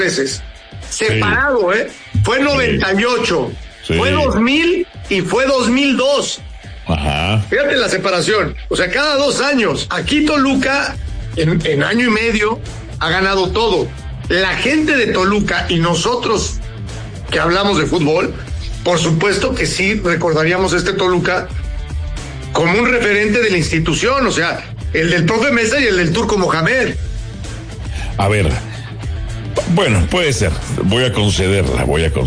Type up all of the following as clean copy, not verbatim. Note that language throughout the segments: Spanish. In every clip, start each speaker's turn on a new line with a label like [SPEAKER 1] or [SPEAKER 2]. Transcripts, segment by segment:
[SPEAKER 1] veces. Separado, Fue 98, fue 2000 y fue 2002.
[SPEAKER 2] Ajá.
[SPEAKER 1] Fíjate la separación. O sea, cada 2 años. Aquí Toluca, en año y medio, ha ganado todo. La gente de Toluca y nosotros que hablamos de fútbol, por supuesto que sí recordaríamos este Toluca como un referente de la institución. O sea, el del profe Mesa y el del Turco Mohamed.
[SPEAKER 2] A ver, bueno, puede ser, voy a concederla.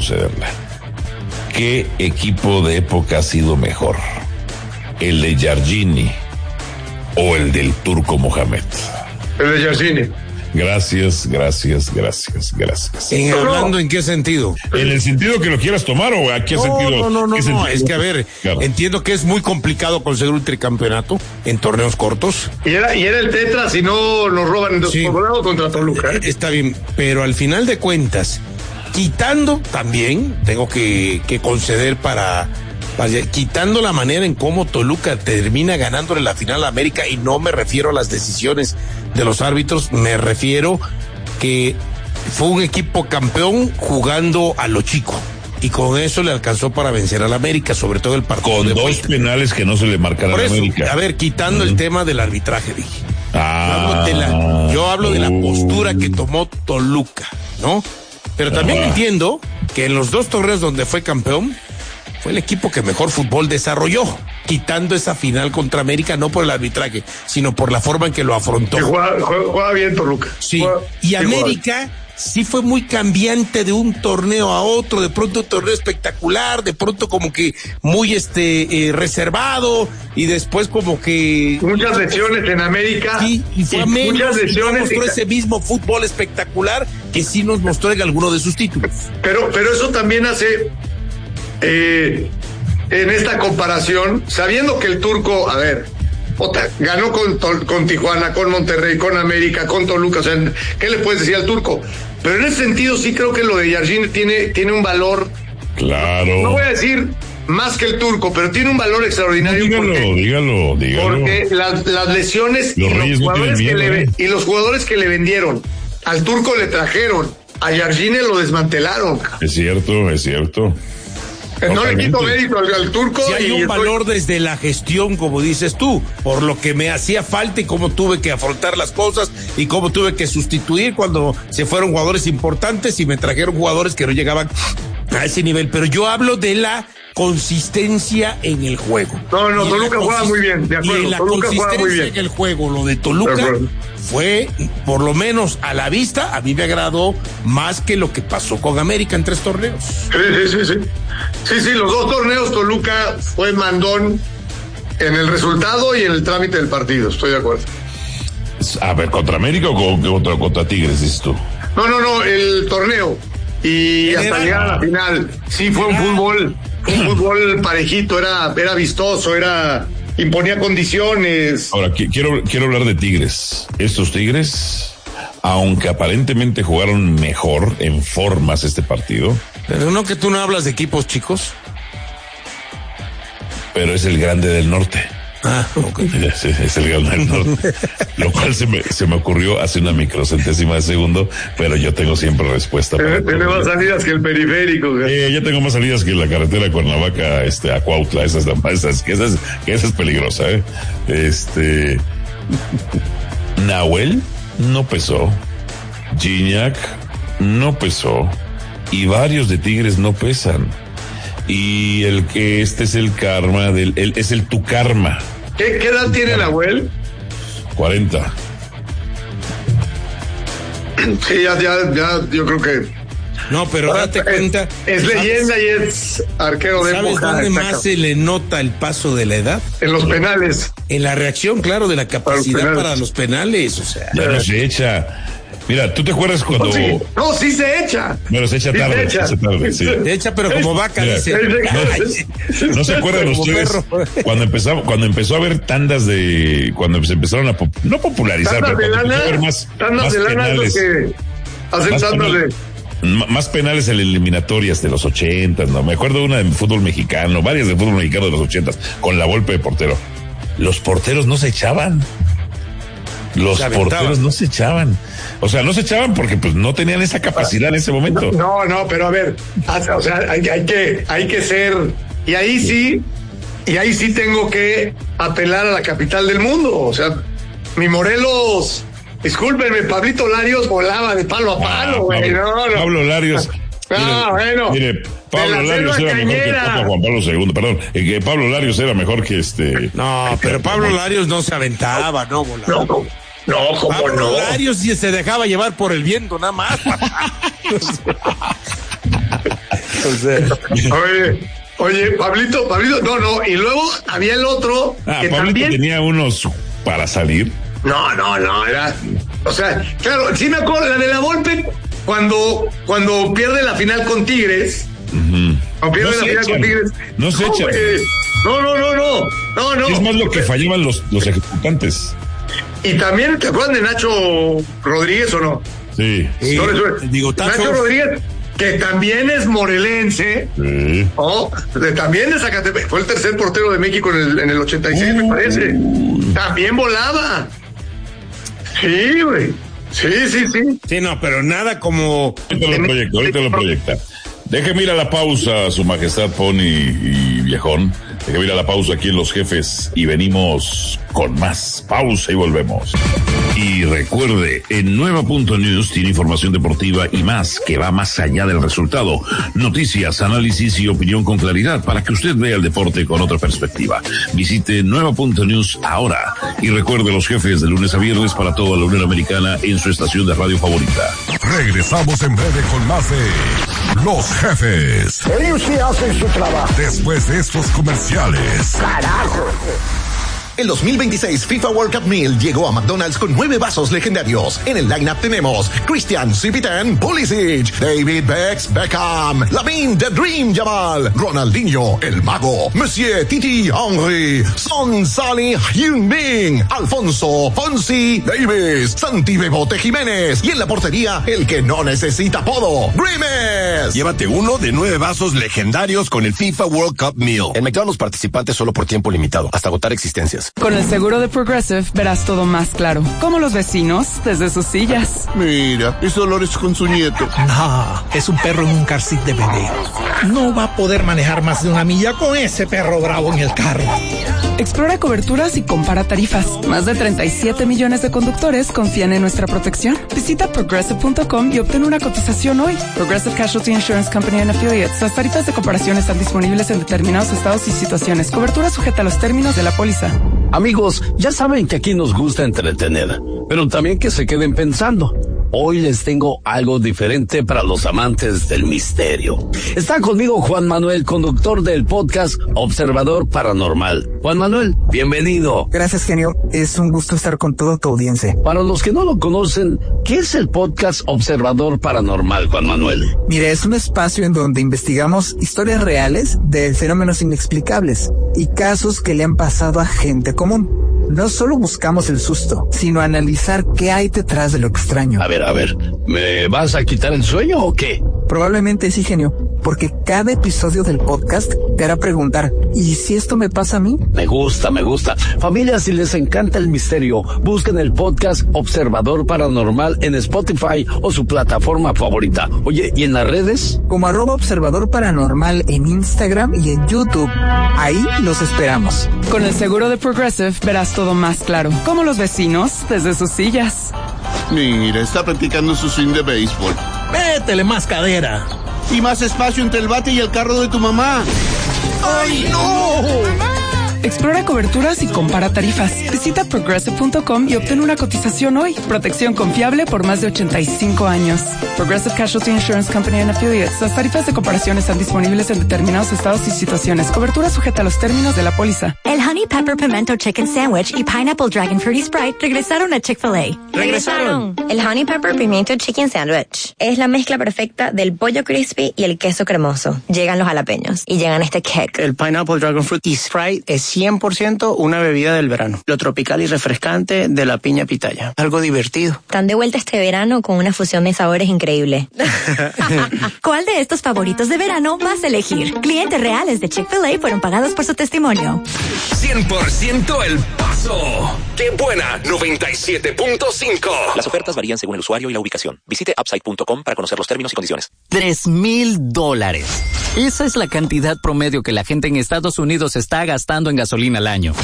[SPEAKER 2] ¿Qué equipo de época ha sido mejor? ¿El de Giardini o el del Turco Mohamed?
[SPEAKER 1] El de Giardini.
[SPEAKER 2] Gracias.
[SPEAKER 3] ¿Hablando en qué sentido?
[SPEAKER 2] ¿En el sentido que lo quieras tomar o a qué sentido?
[SPEAKER 3] No, es que a ver, claro. Entiendo que es muy complicado conseguir un tricampeonato en torneos cortos.
[SPEAKER 1] Y era el tetra si no nos roban por contra Toluca.
[SPEAKER 3] Está bien, pero al final de cuentas, quitando también, tengo que conceder quitando la manera en cómo Toluca termina ganándole la final a América, y no me refiero a las decisiones de los árbitros, me refiero que fue un equipo campeón jugando a lo chico, y con eso le alcanzó para vencer al América, sobre todo el partido
[SPEAKER 2] con 2 penales que no se le marcaron a América.
[SPEAKER 3] A ver, quitando el tema del arbitraje, dije.
[SPEAKER 2] Yo
[SPEAKER 3] yo hablo de la postura que tomó Toluca, ¿no? Pero también entiendo que en los 2 torneos donde fue campeón, fue el equipo que mejor fútbol desarrolló, quitando esa final contra América, no por el arbitraje, sino por la forma en que lo afrontó.
[SPEAKER 1] Juega bien Toluca.
[SPEAKER 3] Sí, y América sí fue muy cambiante de un torneo a otro, de pronto un torneo espectacular, de pronto como que muy reservado, y después como que...
[SPEAKER 1] Muchas lesiones en América.
[SPEAKER 3] Sí, y fue a menos,
[SPEAKER 1] muchas lesiones.
[SPEAKER 3] Mostró ese mismo fútbol espectacular que sí nos mostró en alguno de sus títulos.
[SPEAKER 1] Pero eso también hace... en esta comparación, sabiendo que el Turco, ganó con Tijuana, con Monterrey, con América, con Toluca, o sea, ¿qué le puedes decir al Turco? Pero en ese sentido sí creo que lo de Giardini tiene un valor,
[SPEAKER 2] claro,
[SPEAKER 1] no voy a decir más que el Turco, pero tiene un valor extraordinario.
[SPEAKER 2] Dígalo.
[SPEAKER 1] Porque las lesiones y los jugadores que le vendieron al Turco le trajeron, a Giardini lo desmantelaron.
[SPEAKER 2] Es cierto.
[SPEAKER 1] No le quito mérito al Turco.
[SPEAKER 3] Si hay un valor desde la gestión, como dices tú, por lo que me hacía falta y cómo tuve que afrontar las cosas y cómo tuve que sustituir cuando se fueron jugadores importantes y me trajeron jugadores que no llegaban a ese nivel. Pero yo hablo de la consistencia en el juego.
[SPEAKER 1] No, Toluca juega muy bien, de acuerdo.
[SPEAKER 3] Y la
[SPEAKER 1] Toluca
[SPEAKER 3] consistencia
[SPEAKER 1] juega muy bien
[SPEAKER 3] en el juego, lo de Toluca fue, por lo menos a la vista, a mí me agradó más que lo que pasó con América en 3 torneos.
[SPEAKER 1] Sí, los 2 torneos Toluca fue mandón en el resultado y en el trámite del partido, estoy de acuerdo.
[SPEAKER 2] A ver, ¿contra América o contra Tigres, dices tú?
[SPEAKER 1] No, el torneo. Y hasta llegar a la final. Sí, fue un fútbol parejito, era vistoso, imponía condiciones.
[SPEAKER 2] Ahora, quiero hablar de Tigres. Estos Tigres, aunque aparentemente jugaron mejor en formas este partido.
[SPEAKER 3] Pero no, que tú no hablas de equipos chicos.
[SPEAKER 2] Pero es el grande del norte.
[SPEAKER 3] Ok.
[SPEAKER 2] Es el grande del norte. Lo cual se me ocurrió hace una microcentésima de segundo, pero yo tengo siempre respuesta.
[SPEAKER 1] Tiene más salidas que el periférico.
[SPEAKER 2] Yo tengo más salidas que la carretera Cuernavaca a Cuautla. Esa es peligrosa, Nahuel no pesó. Gignac no pesó. Y varios de Tigres no pesan. Y este es el karma es el tu karma.
[SPEAKER 1] ¿Qué edad tiene Nahuel?
[SPEAKER 2] 40.
[SPEAKER 1] Sí, ya, yo creo que...
[SPEAKER 3] No, pero date cuenta...
[SPEAKER 1] Es leyenda y es arquero de época.
[SPEAKER 3] ¿Sabes dónde más se le nota el paso de la edad?
[SPEAKER 1] En los penales.
[SPEAKER 3] En la reacción, claro, de la capacidad para los penales, o sea...
[SPEAKER 2] Ya no se echa... Mira, ¿tú te acuerdas cuando...?
[SPEAKER 1] Sí se echa.
[SPEAKER 2] Pero se echa tarde, sí.
[SPEAKER 3] Se echa, pero como vaca, dice.
[SPEAKER 2] ¿No se acuerdan ustedes cuando empezó a haber tandas de... Cuando se empezaron a... no popularizar,
[SPEAKER 1] tandas
[SPEAKER 2] pero cuando
[SPEAKER 1] empezó
[SPEAKER 2] a haber más penales. Más penales en eliminatorias de los 80, ¿no? Me acuerdo una de fútbol mexicano, varias de fútbol mexicano de los 80, con la Volpe de portero. Los porteros no se echaban. Los porteros no se echaban. O sea, no se echaban porque pues no tenían esa capacidad en ese momento.
[SPEAKER 1] No, pero a ver, o sea, hay que ser, y ahí sí tengo que apelar a la capital del mundo. O sea, mi Morelos, discúlpenme, Pablito Larios volaba de palo a palo, güey.
[SPEAKER 2] Pablo Larios. Mire, Pablo Larios era mejor que Papa Juan Pablo II, perdón, que Pablo Larios era mejor que
[SPEAKER 3] No, pero Pablo Larios no se aventaba, no volaba.
[SPEAKER 1] No, ¿cómo
[SPEAKER 3] Pablo
[SPEAKER 1] no?
[SPEAKER 3] Larios sí se dejaba llevar por el viento, nada más.
[SPEAKER 1] Oye, Pablito, no, y luego había el otro que
[SPEAKER 2] Pablito
[SPEAKER 1] también
[SPEAKER 2] tenía unos para salir.
[SPEAKER 1] No, era, o sea, claro, sí me acuerdo, la de la Volpe, cuando pierde la final con Tigres, cuando pierde la final con Tigres,
[SPEAKER 2] no se echan.
[SPEAKER 1] No.
[SPEAKER 2] Es más lo que fallaban los ejecutantes.
[SPEAKER 1] Y también, ¿te acuerdan de Nacho Rodríguez o no?
[SPEAKER 2] Sí.
[SPEAKER 1] Nacho Rodríguez, que también es morelense, también de Zacatepec, fue el tercer portero de México en el 86, me parece. También volaba. Sí, güey. Sí.
[SPEAKER 3] Sí, no, pero nada como...
[SPEAKER 2] Ahorita lo proyecta. Déjeme ir a la pausa, Su Majestad Pony y Viejón. Déjeme ir a la pausa aquí en Los Jefes y venimos con más. Pausa y volvemos. Y recuerde, en Nueva.News tiene información deportiva y más que va más allá del resultado. Noticias, análisis y opinión con claridad para que usted vea el deporte con otra perspectiva. Visite Nueva.News ahora y recuerde Los Jefes de lunes a viernes para toda la Unión Americana en su estación de radio favorita.
[SPEAKER 4] Regresamos en breve con más de Los Jefes.
[SPEAKER 5] Ellos sí hacen su trabajo.
[SPEAKER 4] Después de estos comerciales.
[SPEAKER 5] ¡Carajo!
[SPEAKER 6] El 2026 FIFA World Cup Meal llegó a McDonald's con 9 vasos legendarios. En el lineup tenemos Christian Cipitan Pulisic, David Beckham, Lamine The Dream Yamal, Ronaldinho El Mago, Monsieur Titi Henry, Son Salih Heung-min, Alfonso Fonsi Davis, Santi Bebote Jiménez y en la portería el que no necesita apodo, Grimes.
[SPEAKER 7] Llévate uno de 9 vasos legendarios con el FIFA World Cup Meal. En McDonald's participantes solo por tiempo limitado, hasta agotar existencias.
[SPEAKER 8] Con el seguro de Progressive verás todo más claro, como los vecinos desde sus sillas.
[SPEAKER 9] Mira, ese olor es con su nieto.
[SPEAKER 10] No, es un perro en un car seat de bebé. No va a poder manejar más de 1 milla con ese perro bravo en el carro.
[SPEAKER 8] Explora coberturas y compara tarifas. Más de 37 millones de conductores confían en nuestra protección. Visita Progressive.com y obtén una cotización hoy. Progressive Casualty Insurance Company and Affiliates. Las tarifas de comparación están disponibles en determinados estados y situaciones. Cobertura sujeta a los términos de la póliza.
[SPEAKER 11] Amigos, ya saben que aquí nos gusta entretener, pero también que se queden pensando. Hoy les tengo algo diferente para los amantes del misterio. Está conmigo Juan Manuel, conductor del podcast Observador Paranormal. Juan Manuel, bienvenido.
[SPEAKER 12] Gracias, genio. Es un gusto estar con toda tu audiencia.
[SPEAKER 11] Para los que no lo conocen, ¿qué es el podcast Observador Paranormal, Juan Manuel?
[SPEAKER 12] Mire, es un espacio en donde investigamos historias reales de fenómenos inexplicables y casos que le han pasado a gente común. No solo buscamos el susto, sino analizar qué hay detrás de lo extraño.
[SPEAKER 11] A ver, ¿me vas a quitar el sueño o qué?
[SPEAKER 12] Probablemente sí, genio, porque cada episodio del podcast te hará preguntar, ¿y si esto me pasa a mí?
[SPEAKER 11] Me gusta. Familia, si les encanta el misterio, busquen el podcast Observador Paranormal en Spotify o su plataforma favorita. Oye, ¿y en las redes?
[SPEAKER 12] Como @Observador Paranormal en Instagram y en YouTube. Ahí los esperamos.
[SPEAKER 8] Con el seguro de Progressive verás todo más claro, como los vecinos desde sus sillas.
[SPEAKER 9] Mira, está practicando su swing de béisbol.
[SPEAKER 10] Métele más cadera.
[SPEAKER 9] Y más espacio entre el bate y el carro de tu mamá. ¡Ay, no!
[SPEAKER 8] Explora coberturas y compara tarifas. Visita Progressive.com y obtén una cotización hoy. Protección confiable por más de 85 años. Progressive Casualty Insurance Company and Affiliates. Las tarifas de comparación están disponibles en determinados estados y situaciones. Cobertura sujeta a los términos de la póliza.
[SPEAKER 13] El Honey Pepper Pimento Chicken Sandwich y Pineapple Dragon Fruity Sprite regresaron a Chick-fil-A.
[SPEAKER 14] ¡Regresaron! El Honey Pepper Pimiento Chicken Sandwich es la mezcla perfecta del pollo crispy y el queso cremoso. Llegan los jalapeños y llegan este cake.
[SPEAKER 15] El Pineapple Dragon Fruity Sprite es 100% una bebida del verano. Lo tropical y refrescante de la piña pitaya. Algo divertido.
[SPEAKER 14] Están de vuelta este verano con una fusión de sabores increíble.
[SPEAKER 13] ¿Cuál de estos favoritos de verano vas a elegir? Clientes reales de Chick-fil-A fueron pagados por su testimonio.
[SPEAKER 16] 100% El Paso. ¡Qué buena! 97.5.
[SPEAKER 17] Las ofertas varían según el usuario y la ubicación. Visite upside.com para conocer los términos y condiciones.
[SPEAKER 18] $3,000. Esa es la cantidad promedio que la gente en Estados Unidos está gastando en gasolina al año.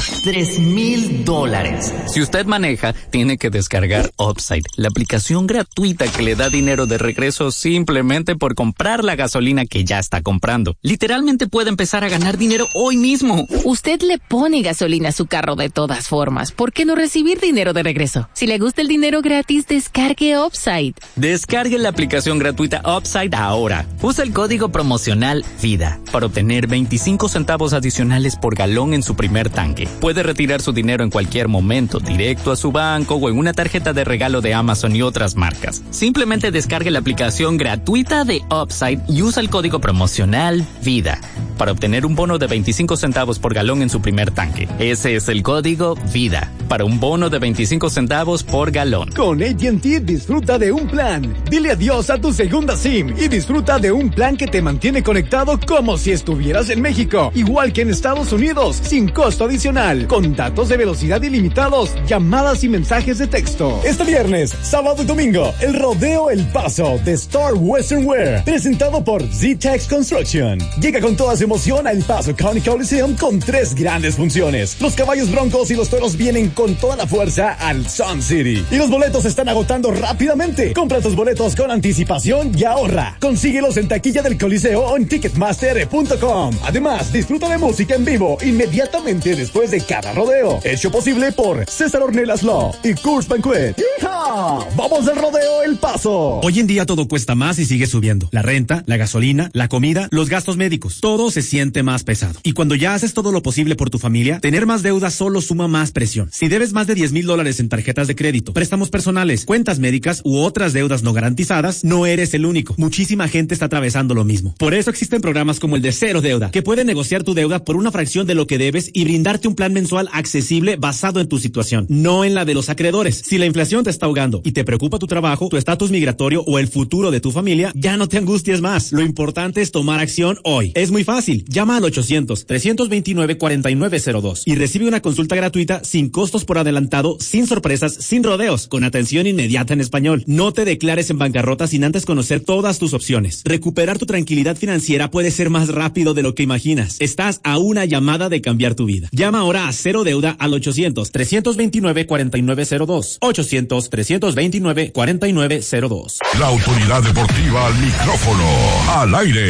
[SPEAKER 18] $3,000. Si usted maneja, tiene que descargar Upside, la aplicación gratuita que le da dinero de regreso simplemente por comprar la gasolina que ya está comprando. Literalmente puede empezar a ganar dinero hoy mismo.
[SPEAKER 19] Usted le pone gasolina a su carro de todas formas. ¿Por qué no recibir dinero de regreso? Si le gusta el dinero gratis, descargue Upside.
[SPEAKER 18] Descargue la aplicación gratuita Upside ahora. Usa el código promocional VIDA para obtener 25 centavos adicionales por galón en su primer tanque. Puede retirar su dinero en cualquier momento, directo a su banco o en una tarjeta de regalo de Amazon y otras marcas. Simplemente descargue la aplicación gratuita de Upside y usa el código promocional VIDA para obtener un bono de 25 centavos por galón en su primer tanque. Ese es el código VIDA para un bono de 25 centavos por galón.
[SPEAKER 20] Con AT&T disfruta de un plan. Dile adiós a tu segunda SIM y disfruta de un plan que te mantiene conectado como si estuvieras en México, igual que en Estados Unidos, sin costo adicional, con datos de velocidad ilimitados, llamadas y mensajes de texto. Este viernes, sábado y domingo, el Rodeo El Paso de Star Western Wear, presentado por Z-Tex Construction. Llega con toda su emoción a El Paso County Coliseum con 3 grandes funciones. Los caballos broncos y los toros vienen con toda la fuerza al Sun City. Y los boletos se están agotando rápidamente. Compra tus boletos con anticipación y ahorra. Consíguelos en taquilla del Coliseo o en Ticketmaster.com. Además, disfruta de música en vivo inmediatamente después de cada rodeo. Hecho posible por César Ornelas Law y Coors Banquet. ¡Hija! ¡Vamos al Rodeo El Paso!
[SPEAKER 21] Hoy en día todo cuesta más y sigue subiendo. La renta, la gasolina, la comida, los gastos médicos. Todo se siente más pesado. Y cuando ya haces todo lo posible por tu familia, tener más deuda solo suma más presión. Si debes más de $10,000 en tarjetas de crédito, préstamos personales, cuentas médicas u otras deudas no garantizadas, no eres el único. Muchísima gente está atravesando lo mismo. Por eso existen programas como el de Cero Deuda, que puede negociar tu deuda por una fracción de lo que debes y brindarte un plan mensual accesible basado en tu situación, no en la de los acreedores. Si la inflación te está ahogando y te preocupa tu trabajo, tu estatus migratorio o el futuro de tu familia, ya no te angusties más. Lo importante es tomar acción hoy. Es muy fácil. Llama al 800-329-4902 y recibe una consulta gratuita sin costos por adelantado, sin sorpresas, sin rodeos, con atención inmediata en español. No te declares en bancarrota sin antes conocer todas tus opciones. Recuperar tu tranquilidad financiera puede ser más rápido de lo que imaginas. Estás a una llamada de cambiar tu vida. Llama ahora a Cero Deuda al 800-329-4902. 800-329-4902.
[SPEAKER 4] La autoridad deportiva al micrófono, al aire.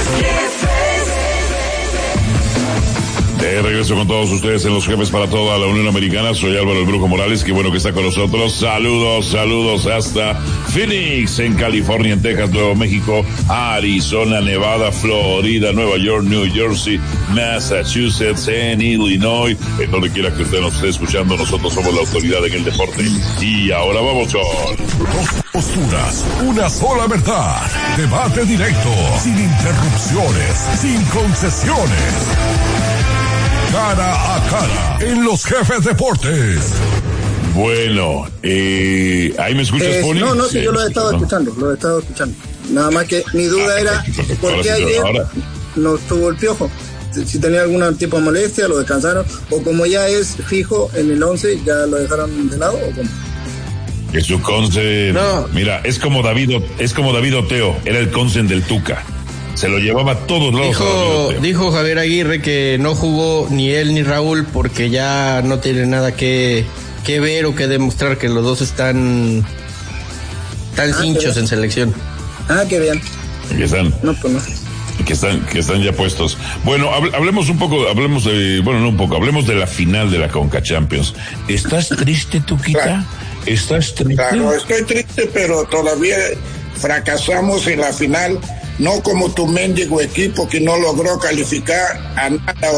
[SPEAKER 2] De regreso con todos ustedes en Los Jefes para toda la Unión Americana. Soy Álvaro el Brujo Morales, qué bueno que está con nosotros. Saludos hasta Phoenix, en California, en Texas, Nuevo México, Arizona, Nevada, Florida, Nueva York, New Jersey, Massachusetts, en Illinois, en donde quiera que usted nos esté escuchando. Nosotros somos la autoridad en el deporte. Y ahora vamos con
[SPEAKER 4] dos posturas, una sola verdad, debate directo, sin interrupciones, sin concesiones. Cara a cara, en Los Jefes Deportes.
[SPEAKER 2] Bueno, ¿ahí me escuchas, Poli?
[SPEAKER 22] No, sí, yo lo he estado escuchando. Nada más que mi duda era, ¿por qué ayer no estuvo el Piojo? Si tenía algún tipo de molestia, lo descansaron, o como ya es fijo en el 11, ¿ya lo dejaron de lado o cómo?
[SPEAKER 2] Que su consen, no. Mira, es como David Oteo, era el consen del Tuca. Se lo llevaba a todos lados.
[SPEAKER 23] Dijo Javier Aguirre que no jugó ni él ni Raúl porque ya no tiene nada que ver o que demostrar, que los dos están hinchos en selección.
[SPEAKER 22] Qué bien.
[SPEAKER 2] Que están.
[SPEAKER 22] No, pues no.
[SPEAKER 2] Que están ya puestos. Bueno, hablemos de la final de la Conca Champions. ¿Estás triste, Tuquita?
[SPEAKER 24] Claro.
[SPEAKER 2] ¿Estás triste?
[SPEAKER 24] Claro, estoy triste, pero todavía fracasamos en la final. No como tu mendigo equipo que no logró calificar a nada.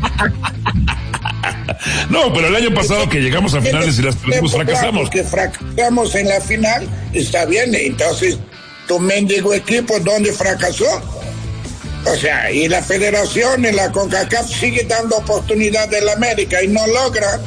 [SPEAKER 2] No, pero el año pasado que llegamos a finales y las perdimos, fracasamos.
[SPEAKER 24] Que fracasamos en la final, está bien. Entonces, tu mendigo equipo, ¿dónde fracasó? O sea, y la federación en la CONCACAF sigue dando oportunidad de la América y no logra.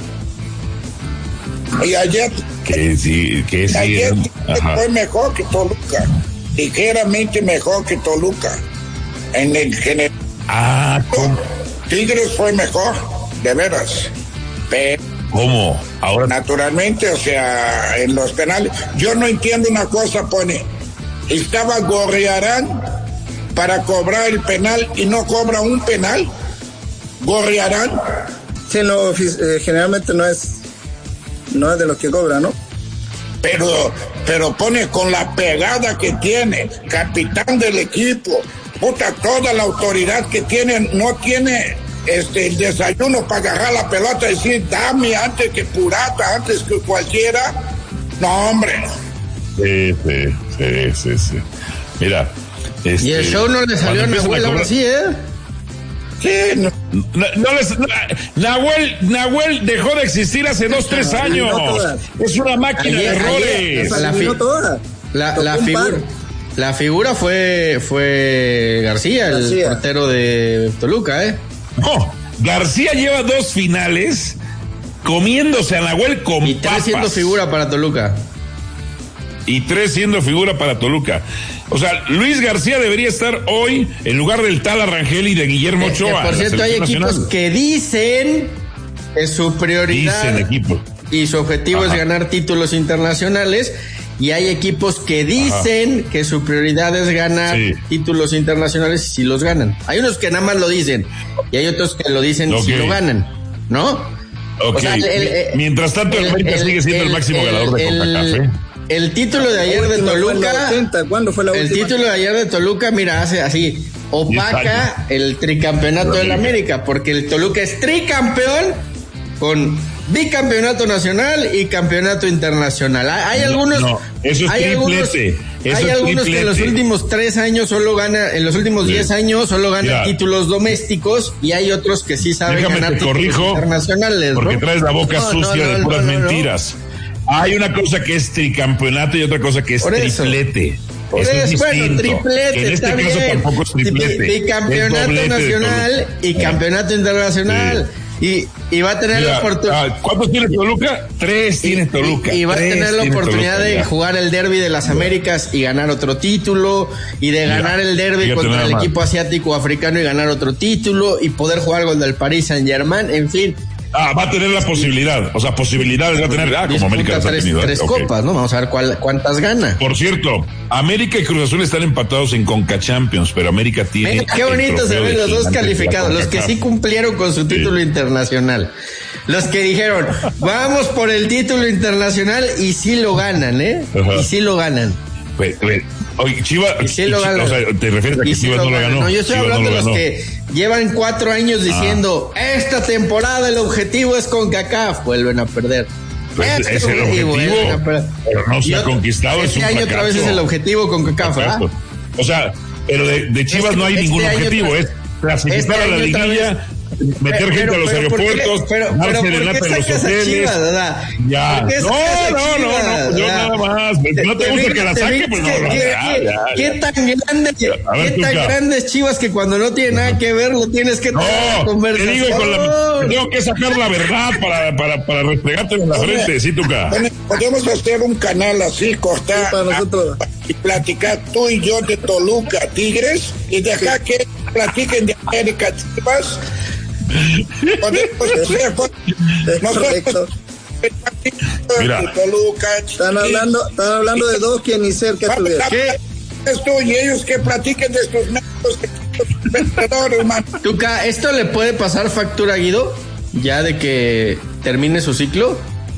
[SPEAKER 24] Y ayer... Ayer fue mejor que Toluca. Ligeramente mejor que Toluca en el general.
[SPEAKER 2] ¿Cómo?
[SPEAKER 24] Tigres fue mejor. de veras. Pero,
[SPEAKER 2] ¿cómo? Ahora.
[SPEAKER 24] Naturalmente, o sea, en los penales. Yo no entiendo una cosa, pone. Estaba Gorriarán para cobrar el penal y no cobra un penal. Gorriarán.
[SPEAKER 22] Sí, no, generalmente no es de los que cobra, ¿no?
[SPEAKER 24] Pero pone con la pegada que tiene, capitán del equipo, puta, toda la autoridad que tiene, no tiene el desayuno para agarrar la pelota y decir, dame antes que Purata, antes que cualquiera. No, hombre.
[SPEAKER 2] Sí. Mira.
[SPEAKER 23] Y el show no le salió a Nahuel ahora sí, ¿eh?
[SPEAKER 24] Sí,
[SPEAKER 2] Nahuel dejó de existir hace 2-3 años. Es una máquina de errores.
[SPEAKER 23] La figura fue García, el portero de Toluca, ¿eh?
[SPEAKER 2] No, García lleva 2 finales comiéndose a Nahuel con
[SPEAKER 23] y 3 siendo figura para Toluca.
[SPEAKER 2] Y 3 siendo figura para Toluca. O sea, Luis García debería estar hoy en lugar del tal Arrangel y de Guillermo Ochoa.
[SPEAKER 23] Por cierto, hay equipos que dicen que su prioridad y su objetivo es ganar títulos internacionales, y hay equipos que dicen que su prioridad es ganar títulos internacionales y si los ganan. Hay unos que nada más lo dicen y hay otros que lo dicen si lo ganan, ¿no?
[SPEAKER 2] Okay. O sea, mientras tanto, el América sigue siendo el máximo ganador de CONCACAF.
[SPEAKER 23] El título de ayer de Toluca,
[SPEAKER 22] ¿cuándo fue la última?
[SPEAKER 23] El título de ayer de Toluca, mira, hace así, opaca el tricampeonato del América, porque el Toluca es tricampeón con bicampeonato nacional y campeonato internacional. Hay algunos,
[SPEAKER 2] eso es triplete.
[SPEAKER 23] Hay algunos que en los últimos 3 años solo ganan, en los últimos 10 años solo ganan títulos domésticos, y hay otros que sí saben ganar títulos internacionales.
[SPEAKER 2] Porque traes la boca sucia de puras mentiras. Hay una cosa que es tricampeonato y otra cosa que es triplete.
[SPEAKER 23] Eso es distinto. Triplete,
[SPEAKER 2] en este caso tampoco es triplete.
[SPEAKER 23] Bicampeonato nacional y campeonato internacional. Y va a tener la oportunidad.
[SPEAKER 2] ¿Cuántos tiene Toluca? 3 tiene Toluca.
[SPEAKER 23] Y va a tener la oportunidad de jugar el derbi de las Américas y ganar otro título, y de ganar el derbi contra el equipo asiático africano y ganar otro título, y poder jugar con el Paris Saint-Germain, en fin.
[SPEAKER 2] Va a tener la posibilidad, o sea, posibilidades va a tener, como América las ha tenido.
[SPEAKER 23] 3 copas, ¿no? Vamos a ver cuántas gana.
[SPEAKER 2] Por cierto, América y Cruz Azul están empatados en Conca Champions, pero América tiene...
[SPEAKER 23] Qué bonito se ven los dos calificados, los que sí cumplieron con su título internacional. Los que dijeron, vamos por el título internacional, y sí lo ganan, ¿eh? Y sí lo ganan.
[SPEAKER 2] Oye, Chivas, o sea, ¿te refieres a que Chivas no lo ganó?
[SPEAKER 23] No, yo estoy hablando de los que llevan 4 años diciendo, esta temporada el objetivo es CONCACAF, vuelven a perder.
[SPEAKER 2] Pues es el objetivo, pero no se ha conquistado.
[SPEAKER 23] Este año otra vez es el objetivo CONCACAF, ¿verdad?
[SPEAKER 2] O sea, pero de Chivas no hay ningún objetivo, es clasificar a la liguilla, meter gente a los aeropuertos, darse de lata en los hoteles. Ya. No, yo nada más. No te gusta que la saque, pues no.
[SPEAKER 23] ¿Qué tan grande es Chivas que cuando no tiene nada que ver lo tienes que traer a conversación?
[SPEAKER 2] Te digo, tengo que sacar la verdad para restregarte en la frente, ¿sí, Tuca?
[SPEAKER 24] Podemos hacer un canal así, cortar para nosotros y platicar tú y yo de Toluca, Tigres, y dejar que platiquen de América, Chivas.
[SPEAKER 22] Mira, están hablando de dos que ni cerca estuvieron.
[SPEAKER 24] ¿Qué es tú y ellos que platiquen de estos métodos?
[SPEAKER 23] Tuca, ¿esto le puede pasar factura a Guido ya de que termine su ciclo?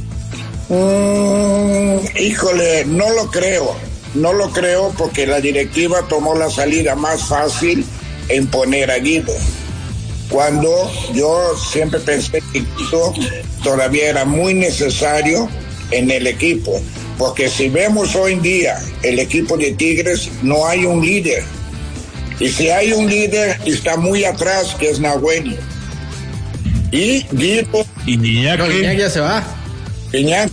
[SPEAKER 24] Híjole, no lo creo porque la directiva tomó la salida más fácil en poner a Guido, cuando yo siempre pensé que Guido todavía era muy necesario en el equipo, porque si vemos hoy en día el equipo de Tigres, no hay un líder, y si hay un líder está muy atrás, que es Nahuel, y Guido
[SPEAKER 2] y Guiñac
[SPEAKER 23] ya se va.
[SPEAKER 24] Guiñac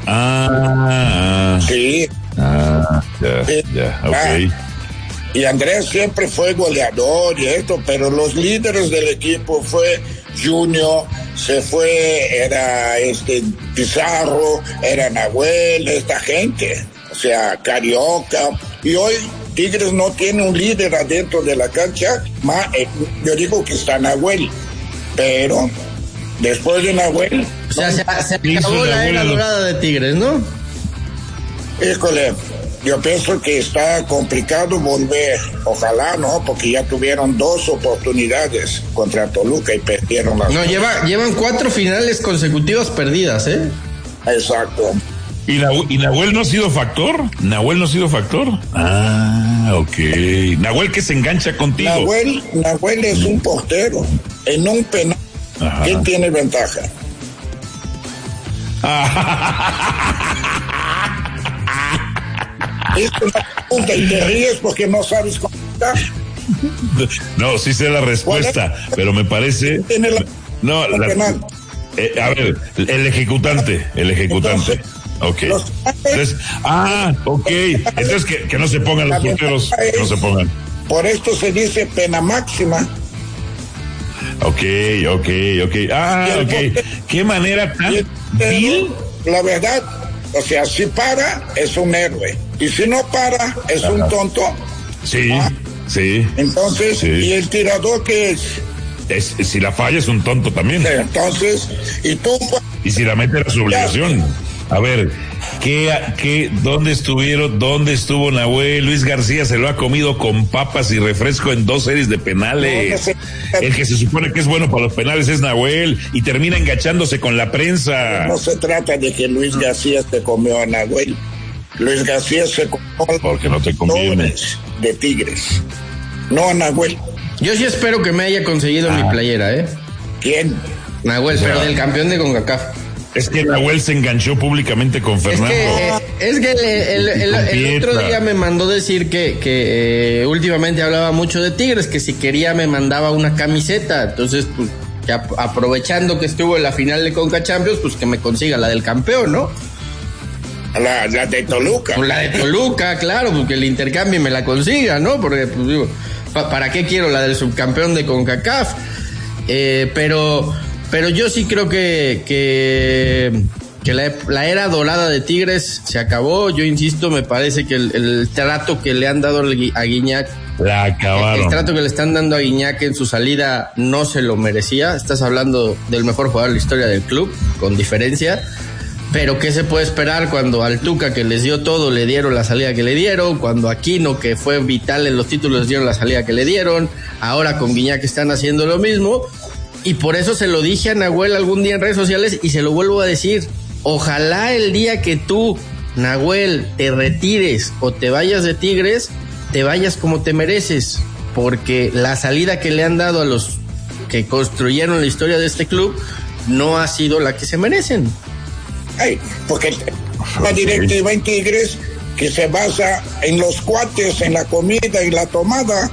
[SPEAKER 24] sí,
[SPEAKER 2] ya, ok.
[SPEAKER 24] Y Andrés siempre fue goleador y esto, pero los líderes del equipo fue Junior, se fue, era Pizarro, era Nahuel, esta gente, o sea, Carioca, y hoy Tigres no tiene un líder adentro de la cancha, yo digo que está Nahuel, pero Después de Nahuel.
[SPEAKER 23] O sea, se acabó la era dorada de Tigres, ¿no?
[SPEAKER 24] Híjole, yo pienso que está complicado volver. Ojalá, ¿no? Porque ya tuvieron 2 oportunidades contra Toluca y perdieron las.
[SPEAKER 23] No, llevan 4 finales consecutivas perdidas, ¿eh?
[SPEAKER 24] Exacto.
[SPEAKER 2] ¿Y Nahuel no ha sido factor? ¿Nahuel no ha sido factor? Ah, ok. Nahuel que se engancha contigo.
[SPEAKER 24] Nahuel es un portero. En un penal, ¿quién tiene ventaja? Es una pregunta y te ríes porque no sabes contestar.
[SPEAKER 2] No, sí sé la respuesta, pero me parece. No, a ver, el ejecutante. Ok. Entonces, ok. Entonces que no se pongan los porteros, no se pongan.
[SPEAKER 24] Por esto se dice pena máxima.
[SPEAKER 2] Ok. ¿Qué manera tan vil?
[SPEAKER 24] La verdad, o sea, si para, es un héroe. Y si no para, es un tonto.
[SPEAKER 2] Sí.
[SPEAKER 24] Entonces, sí. ¿Y el tirador qué es?
[SPEAKER 2] Si la falla es un tonto también.
[SPEAKER 24] Sí, entonces, y tú.
[SPEAKER 2] Y si la mete era su obligación. A ver, ¿dónde estuvo Nahuel? Luis García se lo ha comido con papas y refresco en 2 series de penales. El que se supone que es bueno para los penales es Nahuel y termina engachándose con la prensa.
[SPEAKER 24] No se trata de que Luis García se comió a Nahuel. Luis García se comió
[SPEAKER 2] porque no te conviene
[SPEAKER 24] de Tigres, no a Nahuel.
[SPEAKER 23] Yo sí espero que me haya conseguido mi playera, ¿eh?
[SPEAKER 24] ¿Quién?
[SPEAKER 23] Nahuel, pero del campeón de CONCACAF.
[SPEAKER 2] Es que Nahuel se enganchó públicamente con Fernando.
[SPEAKER 23] Es que el otro día me mandó decir que últimamente hablaba mucho de Tigres, que si quería me mandaba una camiseta. Entonces, pues, que aprovechando que estuvo en la final de Conca Champions, pues que me consiga la del campeón, ¿no?
[SPEAKER 24] La de Toluca.
[SPEAKER 23] Pues la de Toluca, claro, porque el intercambio me la consiga, ¿no? Porque, pues digo, ¿para qué quiero la del subcampeón de CONCACAF? Pero yo sí creo que la era dorada de Tigres se acabó. Yo insisto, me parece que el trato que le han dado a Guiñac,
[SPEAKER 2] la acabaron.
[SPEAKER 23] El trato que le están dando a Guiñac en su salida no se lo merecía. Estás hablando del mejor jugador de la historia del club, con diferencia. Pero ¿qué se puede esperar cuando al Tuca, que les dio todo, le dieron la salida que le dieron? Cuando Aquino, que fue vital en los títulos, les dieron la salida que le dieron. Ahora con Guiñac están haciendo lo mismo. Y por eso se lo dije a Nahuel algún día en redes sociales y se lo vuelvo a decir. Ojalá el día que tú, Nahuel, te retires o te vayas de Tigres, te vayas como te mereces. Porque la salida que le han dado a los que construyeron la historia de este club no ha sido la que se merecen.
[SPEAKER 24] Ay, porque la directiva en Tigres que se basa en los cuates, en la comida y la tomada.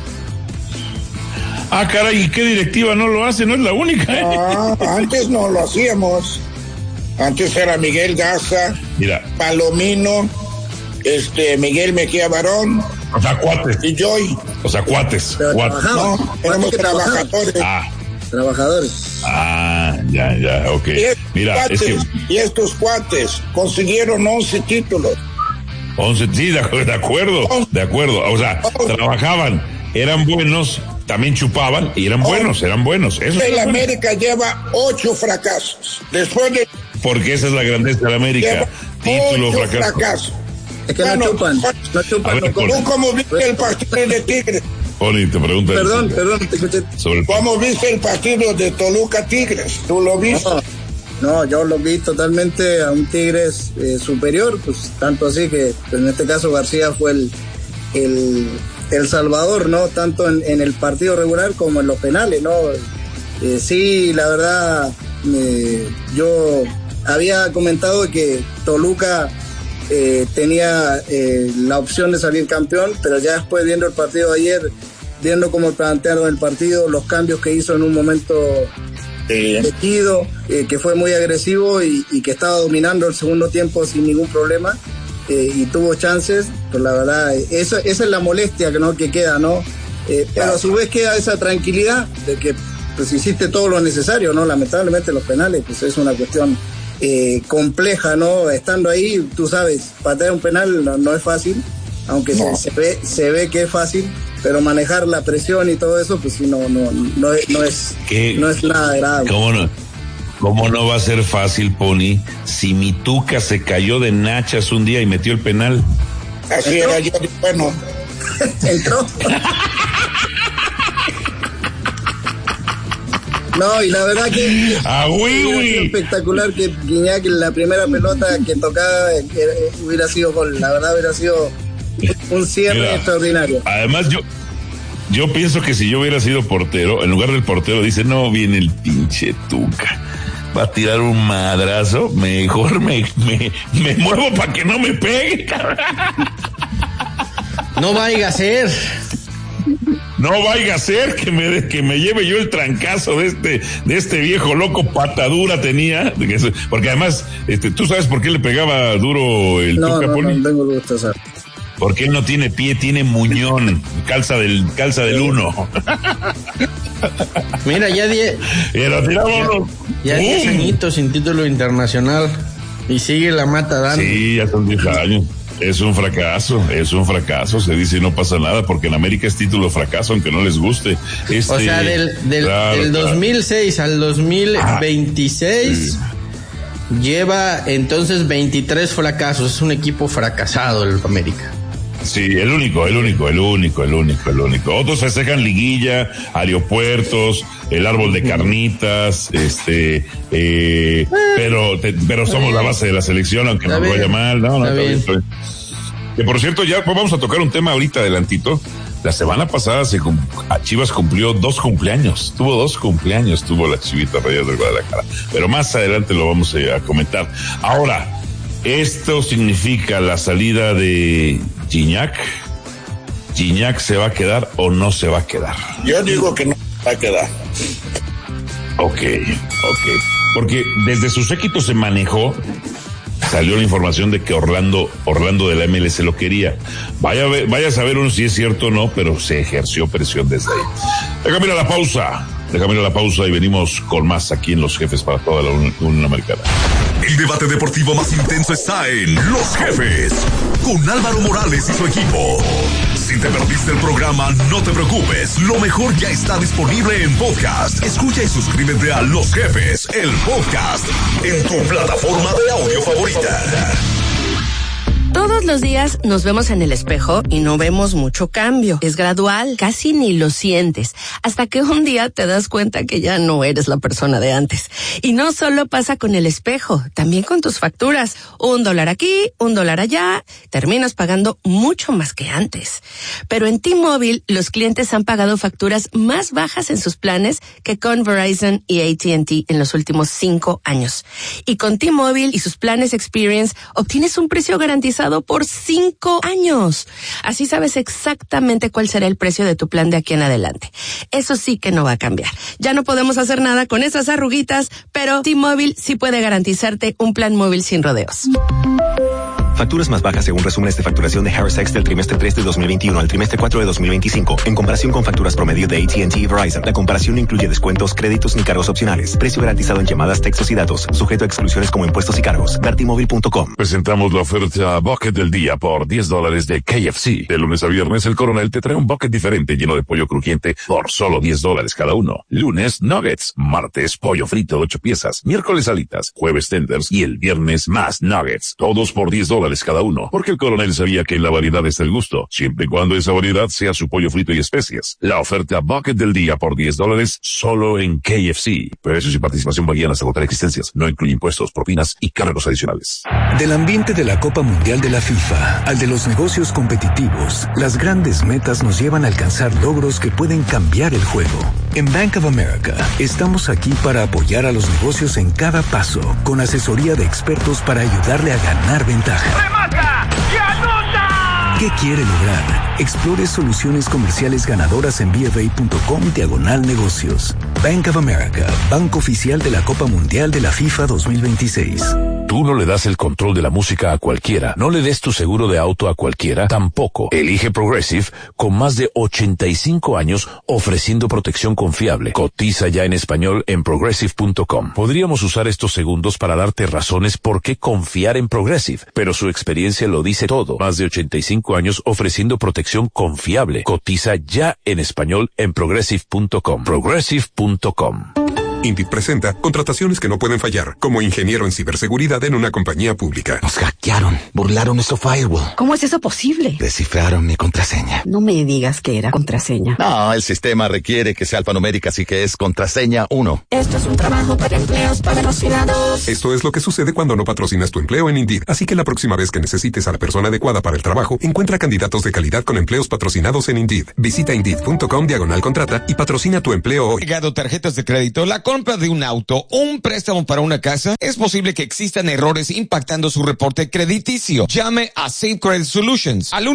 [SPEAKER 2] Ah, caray, ¿y qué directiva no lo hace? No es la única, ¿eh?
[SPEAKER 24] Antes no lo hacíamos. Antes era Miguel Garza, Palomino, Miguel Mejía Barón.
[SPEAKER 2] O sea, cuates.
[SPEAKER 24] Y Joy.
[SPEAKER 2] O sea, cuates.
[SPEAKER 24] No, éramos trabajadores.
[SPEAKER 22] Trabajadores.
[SPEAKER 2] Ya, ok.
[SPEAKER 24] Y estos cuates consiguieron 11 títulos.
[SPEAKER 2] 11, sí, de acuerdo. O sea, trabajaban, eran buenos, también chupaban y eran buenos. Eso
[SPEAKER 24] el América lleva 8 fracasos. Después de.
[SPEAKER 2] Porque esa es la grandeza de la América. Títulos, fracasos.
[SPEAKER 22] Es que no chupan.
[SPEAKER 24] ¿Tú cómo viste el partido de Tigres?
[SPEAKER 2] Poli, te pregunto.
[SPEAKER 22] Perdón, te escuché.
[SPEAKER 24] ¿Cómo viste el partido de Toluca Tigres? ¿Tú lo viste?
[SPEAKER 22] No, yo lo vi totalmente a un Tigres superior, pues tanto así que pues, en este caso García fue el salvador, ¿no? Tanto en el partido regular como en los penales, ¿no? Sí, la verdad, yo había comentado que Toluca tenía la opción de salir campeón, pero ya después viendo el partido de ayer, viendo cómo plantearon el partido, los cambios que hizo en un momento metido, que fue muy agresivo y que estaba dominando el segundo tiempo sin ningún problema, y tuvo chances, pues la verdad, esa es la molestia que queda, ¿no? Pero a su vez queda esa tranquilidad de que pues hiciste todo lo necesario, ¿no? Lamentablemente los penales, pues es una cuestión compleja, ¿no? Estando ahí, tú sabes, patear un penal no es fácil, aunque no. se ve que es fácil, pero manejar la presión y todo eso, pues sí, no es nada grave.
[SPEAKER 2] ¿Cómo no? ¿Cómo no va a ser fácil, Pony, si mi Tuca se cayó de nachas un día y metió el penal?
[SPEAKER 24] Así era yo, bueno.
[SPEAKER 22] Entró. No, y la verdad que espectacular que Guiñac en la primera pelota que tocaba hubiera sido gol. La verdad hubiera sido un cierre extraordinario.
[SPEAKER 2] Además, yo pienso que si yo hubiera sido portero, en lugar del portero dice, no, viene el pinche Tuca, va a tirar un madrazo, mejor me muevo para que no me pegue, cabrón.
[SPEAKER 23] No vaya a ser.
[SPEAKER 2] No vaya a ser que me lleve yo el trancazo de este viejo loco, patadura tenía, porque además, ¿tú sabes por qué le pegaba duro el Tuca, Poli?
[SPEAKER 22] No tengo gusto, ¿sabes?
[SPEAKER 2] Porque él no tiene pie, tiene muñón, calza del 1.
[SPEAKER 23] Mira, ya 10 añitos sin título internacional y sigue la mata dando.
[SPEAKER 2] Sí, ya son 10 años. Es un fracaso, se dice y no pasa nada, porque en América es título fracaso, aunque no les guste.
[SPEAKER 23] O sea, del 2006 al 2026 lleva entonces 23 fracasos, es un equipo fracasado el América.
[SPEAKER 2] Sí, el único. Otros festejan liguilla, aeropuertos, el árbol de carnitas, pero somos la base de la selección, aunque nos vaya mal. No, está bien. Que por cierto, ya vamos a tocar un tema ahorita adelantito. La semana pasada Chivas cumplió 2 cumpleaños. Tuvo 2 cumpleaños, tuvo la Chivita Rayadas del Guadalajara. Pero más adelante lo vamos a comentar. Ahora, esto significa la salida de Gignac. ¿Gignac se va a quedar o no se va a quedar?
[SPEAKER 24] Yo digo que no va a quedar.
[SPEAKER 2] Ok. Porque desde su séquito se manejó, salió la información de que Orlando de la MLS lo quería. Vaya a saber uno si es cierto o no, pero se ejerció presión desde ahí. Déjame ir a la pausa y venimos con más aquí en Los Jefes para toda la Unión Americana.
[SPEAKER 4] El debate deportivo más intenso está en Los Jefes, con Álvaro Morales y su equipo. Si te perdiste el programa, no te preocupes. Lo mejor ya está disponible en podcast. Escucha y suscríbete a Los Jefes, el podcast, en tu plataforma de audio favorita.
[SPEAKER 1] Todos los días nos vemos en el espejo y no vemos mucho cambio. Es gradual, casi ni lo sientes, hasta que un día te das cuenta que ya no eres la persona de antes. Y no solo pasa con el espejo, también con tus facturas. $1 aquí, $1 allá, terminas pagando mucho más que antes. Pero en T-Mobile, los clientes han pagado facturas más bajas en sus planes que con Verizon y AT&T en los últimos 5 años. Y con T-Mobile y sus planes Experience, obtienes un precio garantizado por 5 años. Así sabes exactamente cuál será el precio de tu plan de aquí en adelante. Eso sí que no va a cambiar. Ya no podemos hacer nada con esas arruguitas, pero T-Mobile sí puede garantizarte un plan móvil sin rodeos.
[SPEAKER 3] Facturas más bajas según resúmenes de facturación de Harris X del trimestre 3 de 2021 al trimestre 4 de 2025, en comparación con facturas promedio de AT&T y Verizon. La comparación no incluye descuentos, créditos ni cargos opcionales. Precio garantizado en llamadas, textos y datos, sujeto a exclusiones como impuestos y cargos. Vertimóvil.com.
[SPEAKER 2] Presentamos la oferta Bucket del día por $10 de KFC. De lunes a viernes, el Coronel te trae un bucket diferente lleno de pollo crujiente por solo $10 cada uno. Lunes, nuggets. Martes, pollo frito 8 piezas. Miércoles, alitas. Jueves, tenders. Y el viernes, más nuggets. Todos por $10 cada uno, porque el Coronel sabía que en la variedad está el gusto, siempre y cuando esa variedad sea su pollo frito y especias. La oferta Bucket del día por $10 solo en KFC. Precios y participación varían hasta agotar existencias. No incluye impuestos, propinas y cargos adicionales.
[SPEAKER 5] Del ambiente de la Copa Mundial de la FIFA al de los negocios competitivos, las grandes metas nos llevan a alcanzar logros que pueden cambiar el juego. En Bank of America estamos aquí para apoyar a los negocios en cada paso, con asesoría de expertos para ayudarle a ganar ventaja.
[SPEAKER 6] ¡Remata y anota!
[SPEAKER 5] ¿Qué quiere lograr? Explore soluciones comerciales ganadoras en BofA.com/negocios. Bank of America, banco oficial de la Copa Mundial de la FIFA 2026.
[SPEAKER 25] Tú no le das el control de la música a cualquiera. No le des tu seguro de auto a cualquiera. Tampoco. Elige Progressive, con más de 85 años ofreciendo protección confiable. Cotiza ya en español en Progressive.com. Podríamos usar estos segundos para darte razones por qué confiar en Progressive, pero su experiencia lo dice todo. Más de 85 años ofreciendo protección confiable. Cotiza ya en español en Progressive.com. Progressive.com.
[SPEAKER 7] Indeed presenta contrataciones que no pueden fallar, como ingeniero en ciberseguridad en una compañía pública.
[SPEAKER 9] Nos hackearon, burlaron nuestro firewall.
[SPEAKER 1] ¿Cómo es eso posible?
[SPEAKER 9] Descifraron mi contraseña.
[SPEAKER 1] No me digas que era contraseña.
[SPEAKER 9] No, el sistema requiere que sea alfanumérica, así que es contraseña 1.
[SPEAKER 10] Esto es un trabajo para empleos patrocinados.
[SPEAKER 7] Esto es lo que sucede cuando no patrocinas tu empleo en Indeed. Así que la próxima vez que necesites a la persona adecuada para el trabajo, encuentra candidatos de calidad con empleos patrocinados en Indeed. Visita Indeed.com/contrata y patrocina tu empleo hoy.
[SPEAKER 11] Llegado tarjetas de crédito, la compra de un auto o un préstamo para una casa, es posible que existan errores impactando su reporte crediticio. Llame a Safe Credit Solutions al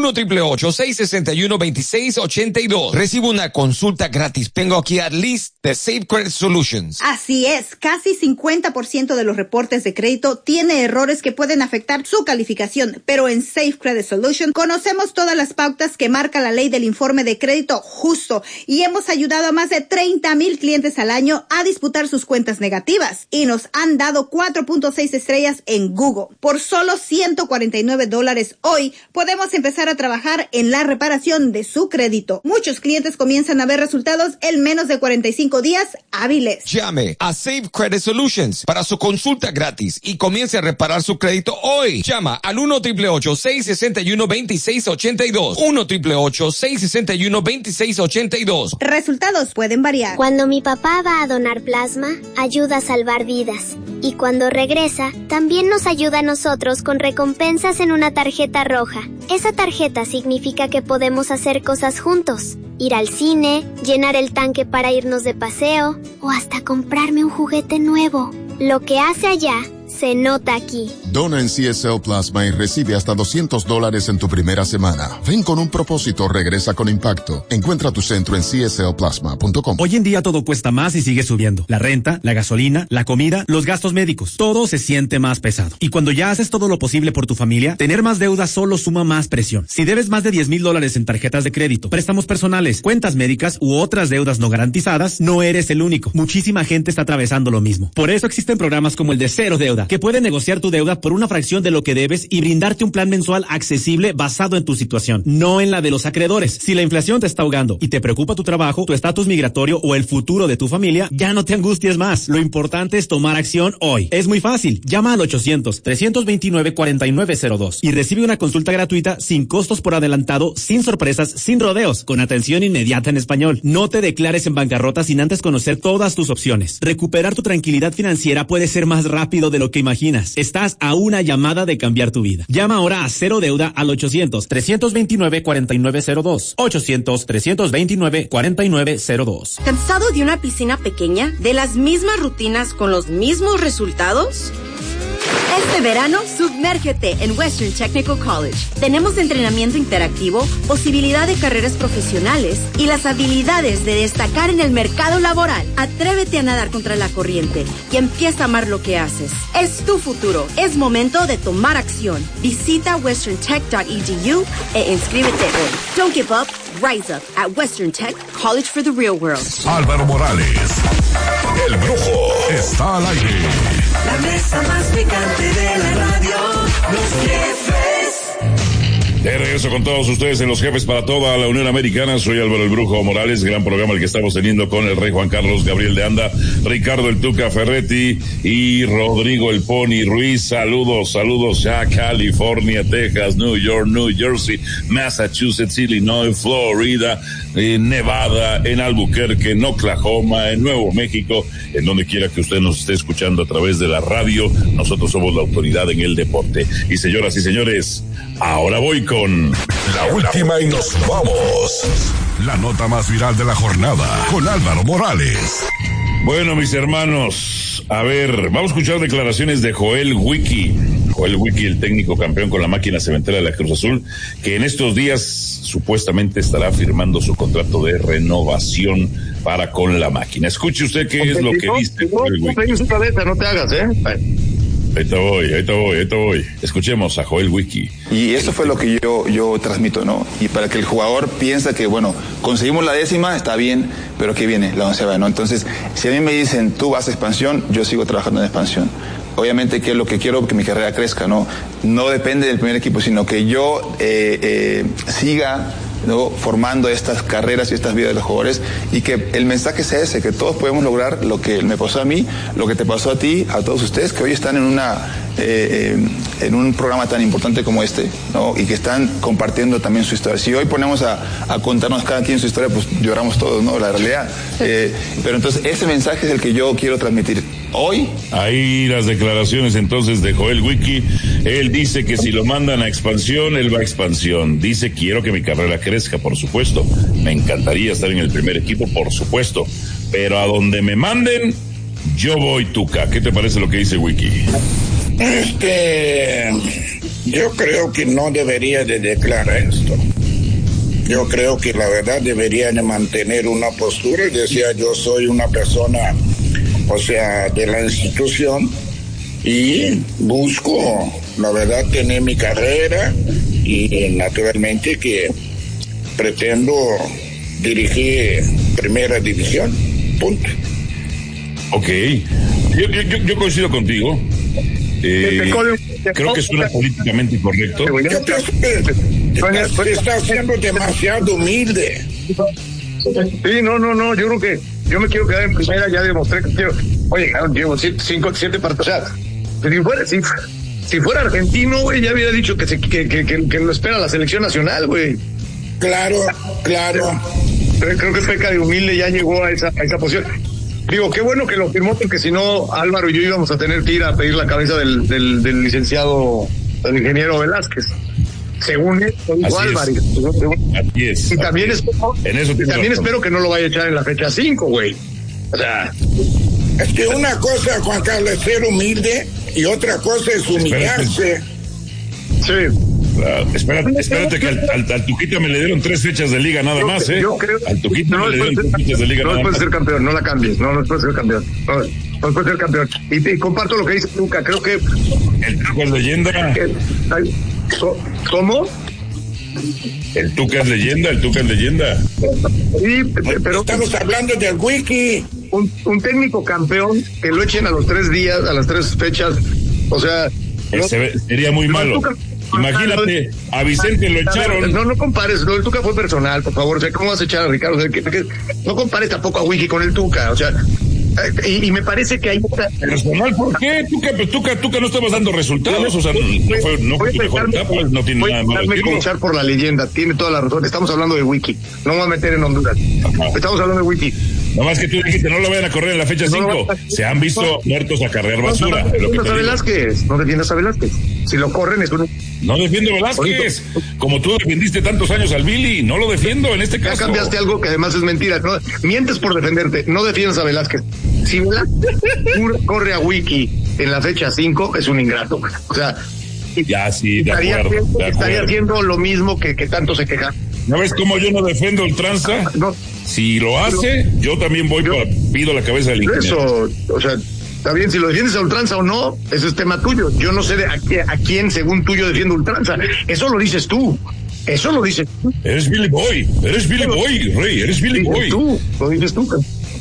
[SPEAKER 11] 1-888-661-2682. Recibe una consulta gratis. Tengo aquí a Liz de Safe Credit Solutions.
[SPEAKER 12] Así es, casi 50% de los reportes de crédito tiene errores que pueden afectar su calificación, pero en Safe Credit Solutions conocemos todas las pautas que marca la ley del informe de crédito justo y hemos ayudado a más de 30,000 clientes al año a disputar sus cuentas negativas y nos han dado 4.6 estrellas en Google. Por solo $149 hoy podemos empezar a trabajar en la reparación de su crédito. Muchos clientes comienzan a ver resultados en menos de 45 días hábiles.
[SPEAKER 11] Llame a Safe Credit Solutions para su consulta gratis y comience a reparar su crédito hoy. Llama al 1-888-661-2682. 1-888-661-2682.
[SPEAKER 12] Resultados pueden variar.
[SPEAKER 26] Cuando mi papá va a donar plasma, ayuda a salvar vidas. Y cuando regresa, también nos ayuda a nosotros con recompensas en una tarjeta roja. Esa tarjeta significa que podemos hacer cosas juntos. Ir al cine, llenar el tanque para irnos de paseo o hasta comprarme un juguete nuevo. Lo que hace allá se nota aquí.
[SPEAKER 27] Dona en CSL Plasma y recibe hasta $200 en tu primera semana. Ven con un propósito, regresa con impacto. Encuentra tu centro en cslplasma.com.
[SPEAKER 21] Hoy en día todo cuesta más y sigue subiendo. La renta, la gasolina, la comida, los gastos médicos. Todo se siente más pesado. Y cuando ya haces todo lo posible por tu familia, tener más deuda solo suma más presión. Si debes más de $10,000 en tarjetas de crédito, préstamos personales, cuentas médicas u otras deudas no garantizadas, no eres el único. Muchísima gente está atravesando lo mismo. Por eso existen programas como el de Cero Deuda, que puede negociar tu deuda por una fracción de lo que debes y brindarte un plan mensual accesible basado en tu situación, no en la de los acreedores. Si la inflación te está ahogando y te preocupa tu trabajo, tu estatus migratorio o el futuro de tu familia, ya no te angusties más. Lo importante es tomar acción hoy. Es muy fácil. Llama al 800-329-4902 y recibe una consulta gratuita sin costos por adelantado, sin sorpresas, sin rodeos, con atención inmediata en español. No te declares en bancarrota sin antes conocer todas tus opciones. Recuperar tu tranquilidad financiera puede ser más rápido de lo que imaginas. Estás a una llamada de cambiar tu vida. Llama ahora a Cero Deuda al 800-329-4902. 800-329-4902.
[SPEAKER 1] ¿Cansado de una piscina pequeña? ¿De las mismas rutinas con los mismos resultados? Este verano, sumérgete en Western Technical College. Tenemos entrenamiento interactivo, posibilidad de carreras profesionales y las habilidades de destacar en el mercado laboral. Atrévete a nadar contra la corriente y empieza a amar lo que haces. Es tu futuro. Es momento de tomar acción. Visita westerntech.edu e inscríbete hoy. Don't give up. Rise up at Western Tech College for the Real World.
[SPEAKER 4] Álvaro Morales, el Brujo, está al aire.
[SPEAKER 10] La mesa más picante de la radio, Los Jefes.
[SPEAKER 2] De regreso con todos ustedes en Los Jefes para toda la Unión Americana. Soy Álvaro el Brujo Morales. Gran programa el que estamos teniendo con el Rey Juan Carlos Gabriel de Anda, Ricardo el Tuca Ferretti y Rodrigo el Pony Ruiz. Saludos ya California, Texas, New York, New Jersey, Massachusetts, Illinois, Florida, Nevada, en Albuquerque, en Oklahoma, en Nuevo México, en donde quiera que usted nos esté escuchando a través de la radio. Nosotros somos la autoridad en el deporte. Y señoras y señores, ahora voy con
[SPEAKER 4] la última y nos vamos. La nota más viral de la jornada con Álvaro Morales.
[SPEAKER 2] Bueno, mis hermanos, a ver, vamos a escuchar declaraciones de Joel Wiki. Joel Wiki, el técnico campeón con la máquina cementera de la Cruz Azul, que en estos días supuestamente estará firmando su contrato de renovación para con la máquina. Escuche usted qué es lo que dice Joel Wiki.
[SPEAKER 23] No te hagas,
[SPEAKER 2] Ahí te voy. Escuchemos a Joel Wiki.
[SPEAKER 28] Y eso fue lo que yo transmito, ¿no? Y para que el jugador piensa que, bueno, conseguimos la 10ª, está bien, pero ¿qué viene? La 11ª, ¿no? Entonces, si a mí me dicen, tú vas a expansión, yo sigo trabajando en expansión. Obviamente, ¿qué es lo que quiero? Que mi carrera crezca, ¿no? No depende del primer equipo, sino que yo siga ¿no? Formando estas carreras y estas vidas de los jugadores, y que el mensaje sea ese, que todos podemos lograr lo que me pasó a mí, lo que te pasó a ti, a todos ustedes que hoy están en un programa tan importante como este, ¿no? Y que están compartiendo también su historia. Si hoy ponemos a contarnos cada quien su historia, pues lloramos todos, ¿no? La realidad. Pero entonces ese mensaje es el que yo quiero transmitir hoy.
[SPEAKER 2] Ahí las declaraciones entonces de Joel Wiki. Él dice que si lo mandan a expansión, él va a expansión. Dice, quiero que mi carrera crezca, por supuesto. Me encantaría estar en el primer equipo, por supuesto. Pero a donde me manden, yo voy, Tuca. ¿Qué te parece lo que dice Wiki?
[SPEAKER 24] Yo creo que no debería de declarar esto. Yo creo que la verdad debería de mantener una postura y decir, yo soy una persona, o sea, de la institución, y busco, la verdad, tener mi carrera, y naturalmente que pretendo dirigir primera división, punto.
[SPEAKER 2] Ok, yo coincido contigo. Creo que suena políticamente correcto.
[SPEAKER 24] Yo pienso que está siendo demasiado humilde.
[SPEAKER 8] Sí, no, yo creo que yo me quiero quedar en primera, ya demostré que quiero. Oye, llevo 7 partidos. O sea, si fuera argentino, güey, ya hubiera dicho que lo espera la selección nacional, güey.
[SPEAKER 24] Claro.
[SPEAKER 8] Creo que peca de humilde, ya llegó a esa posición. Digo, qué bueno que lo firmó, porque si no, Álvaro y yo íbamos a tener que ir a pedir la cabeza del licenciado, del ingeniero Velázquez. Según él, Álvaro.
[SPEAKER 2] Así es.
[SPEAKER 8] Y también, espero que no lo vaya a echar en la fecha 5, güey. O sea,
[SPEAKER 24] es que una cosa, Juan Carlos, es ser humilde y otra cosa es humillarse.
[SPEAKER 8] Sí.
[SPEAKER 2] Espérate que al Tuquita me le dieron 3 fechas de liga nada más,
[SPEAKER 8] Yo creo,
[SPEAKER 2] al Tuquita me le dieron 3 fechas de liga nada más.
[SPEAKER 8] No puede ser campeón, no la cambies, no puede ser campeón. No puede ser campeón. Y comparto lo que dice Tuca, creo que...
[SPEAKER 2] El Tuca es leyenda.
[SPEAKER 8] ¿Cómo?
[SPEAKER 2] El Tuca es leyenda.
[SPEAKER 8] Sí, pero...
[SPEAKER 24] Estamos hablando del Wiki.
[SPEAKER 8] Un técnico campeón que lo echen a los 3 días, a las 3 fechas, o sea...
[SPEAKER 2] Sería muy malo. Imagínate, a Vicente lo echaron.
[SPEAKER 8] No compares, lo del Tuca fue personal, por favor. O sea, ¿cómo vas a echar a Ricardo? O sea, no compares tampoco a Wiki con el Tuca, o sea, y me parece que hay...
[SPEAKER 2] ¿Personal por qué? Tuca no estamos dando resultados, o sea, no fue tu mejor etapa, no tiene nada malo.
[SPEAKER 8] Voy a coachar por la leyenda, tiene toda la razón. Estamos hablando de Wiki, no me voy a meter en Honduras. Estamos hablando de Wiki.
[SPEAKER 2] Nomás que tú dijiste, no lo vayan a correr en la fecha 5. Se han visto muertos a carrear basura.
[SPEAKER 8] No defiendas a Velázquez. Si lo corren es un...
[SPEAKER 2] No defiendo a Velázquez. Como tú defendiste tantos años al Billy, no lo defiendo en este caso.
[SPEAKER 8] Ya cambiaste algo que además es mentira. No, mientes por defenderte. No defiendas a Velázquez. Si Velázquez corre a Wiki en la fecha 5, es un ingrato. O sea...
[SPEAKER 2] Ya, sí, de acuerdo.
[SPEAKER 8] Estaría haciendo lo mismo que tanto se queja.
[SPEAKER 2] ¿No ves cómo yo no defiendo el tranza?
[SPEAKER 8] No.
[SPEAKER 2] Si lo hace, yo también pido la cabeza del ingeniero.
[SPEAKER 8] Eso, o sea, está bien, si lo defiendes a ultranza o no, ese es tema tuyo. Yo no sé a quién, según tú, yo defiendo ultranza. Eso lo dices tú.
[SPEAKER 2] Eres Billy Boy, Rey, eres Billy Boy.
[SPEAKER 8] Lo dices tú.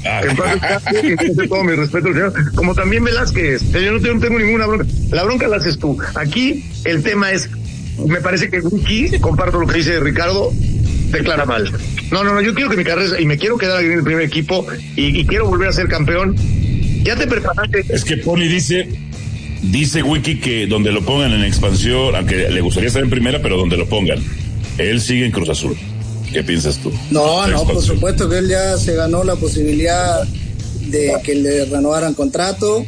[SPEAKER 8] Todo mi respeto, señor. Como también Velázquez. Yo no tengo ninguna bronca. La bronca la haces tú. Aquí el tema es, me parece que Wiki, comparto lo que dice Ricardo, declara mal. No, yo quiero que mi carrera, y me quiero quedar en el primer equipo, y quiero volver a ser campeón. Ya te preparaste.
[SPEAKER 2] Es que Pony dice Wiki que donde lo pongan en expansión, aunque le gustaría estar en primera, pero donde lo pongan, él sigue en Cruz Azul. ¿Qué piensas tú?
[SPEAKER 22] No, por supuesto que él ya se ganó la posibilidad de que le renovaran contrato,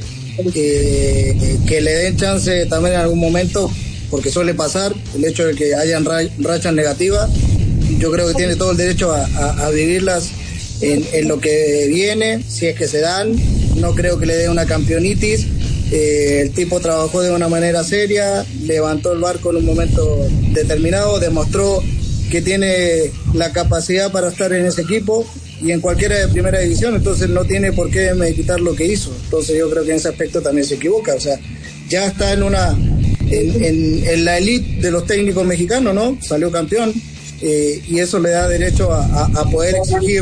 [SPEAKER 22] que le den chance también en algún momento, porque suele pasar el hecho de que hayan rachas negativas. Yo creo que tiene todo el derecho a vivirlas en lo que viene, si es que se dan. No creo que le dé una campeonitis. El tipo trabajó de una manera seria, levantó el barco en un momento determinado, demostró que tiene la capacidad para estar en ese equipo y en cualquiera de primera división, entonces no tiene por qué quitar lo que hizo. Entonces yo creo que en ese aspecto también se equivoca, o sea, ya está en la elite de los técnicos mexicanos, ¿no? Salió campeón, y eso le da derecho a poder exigir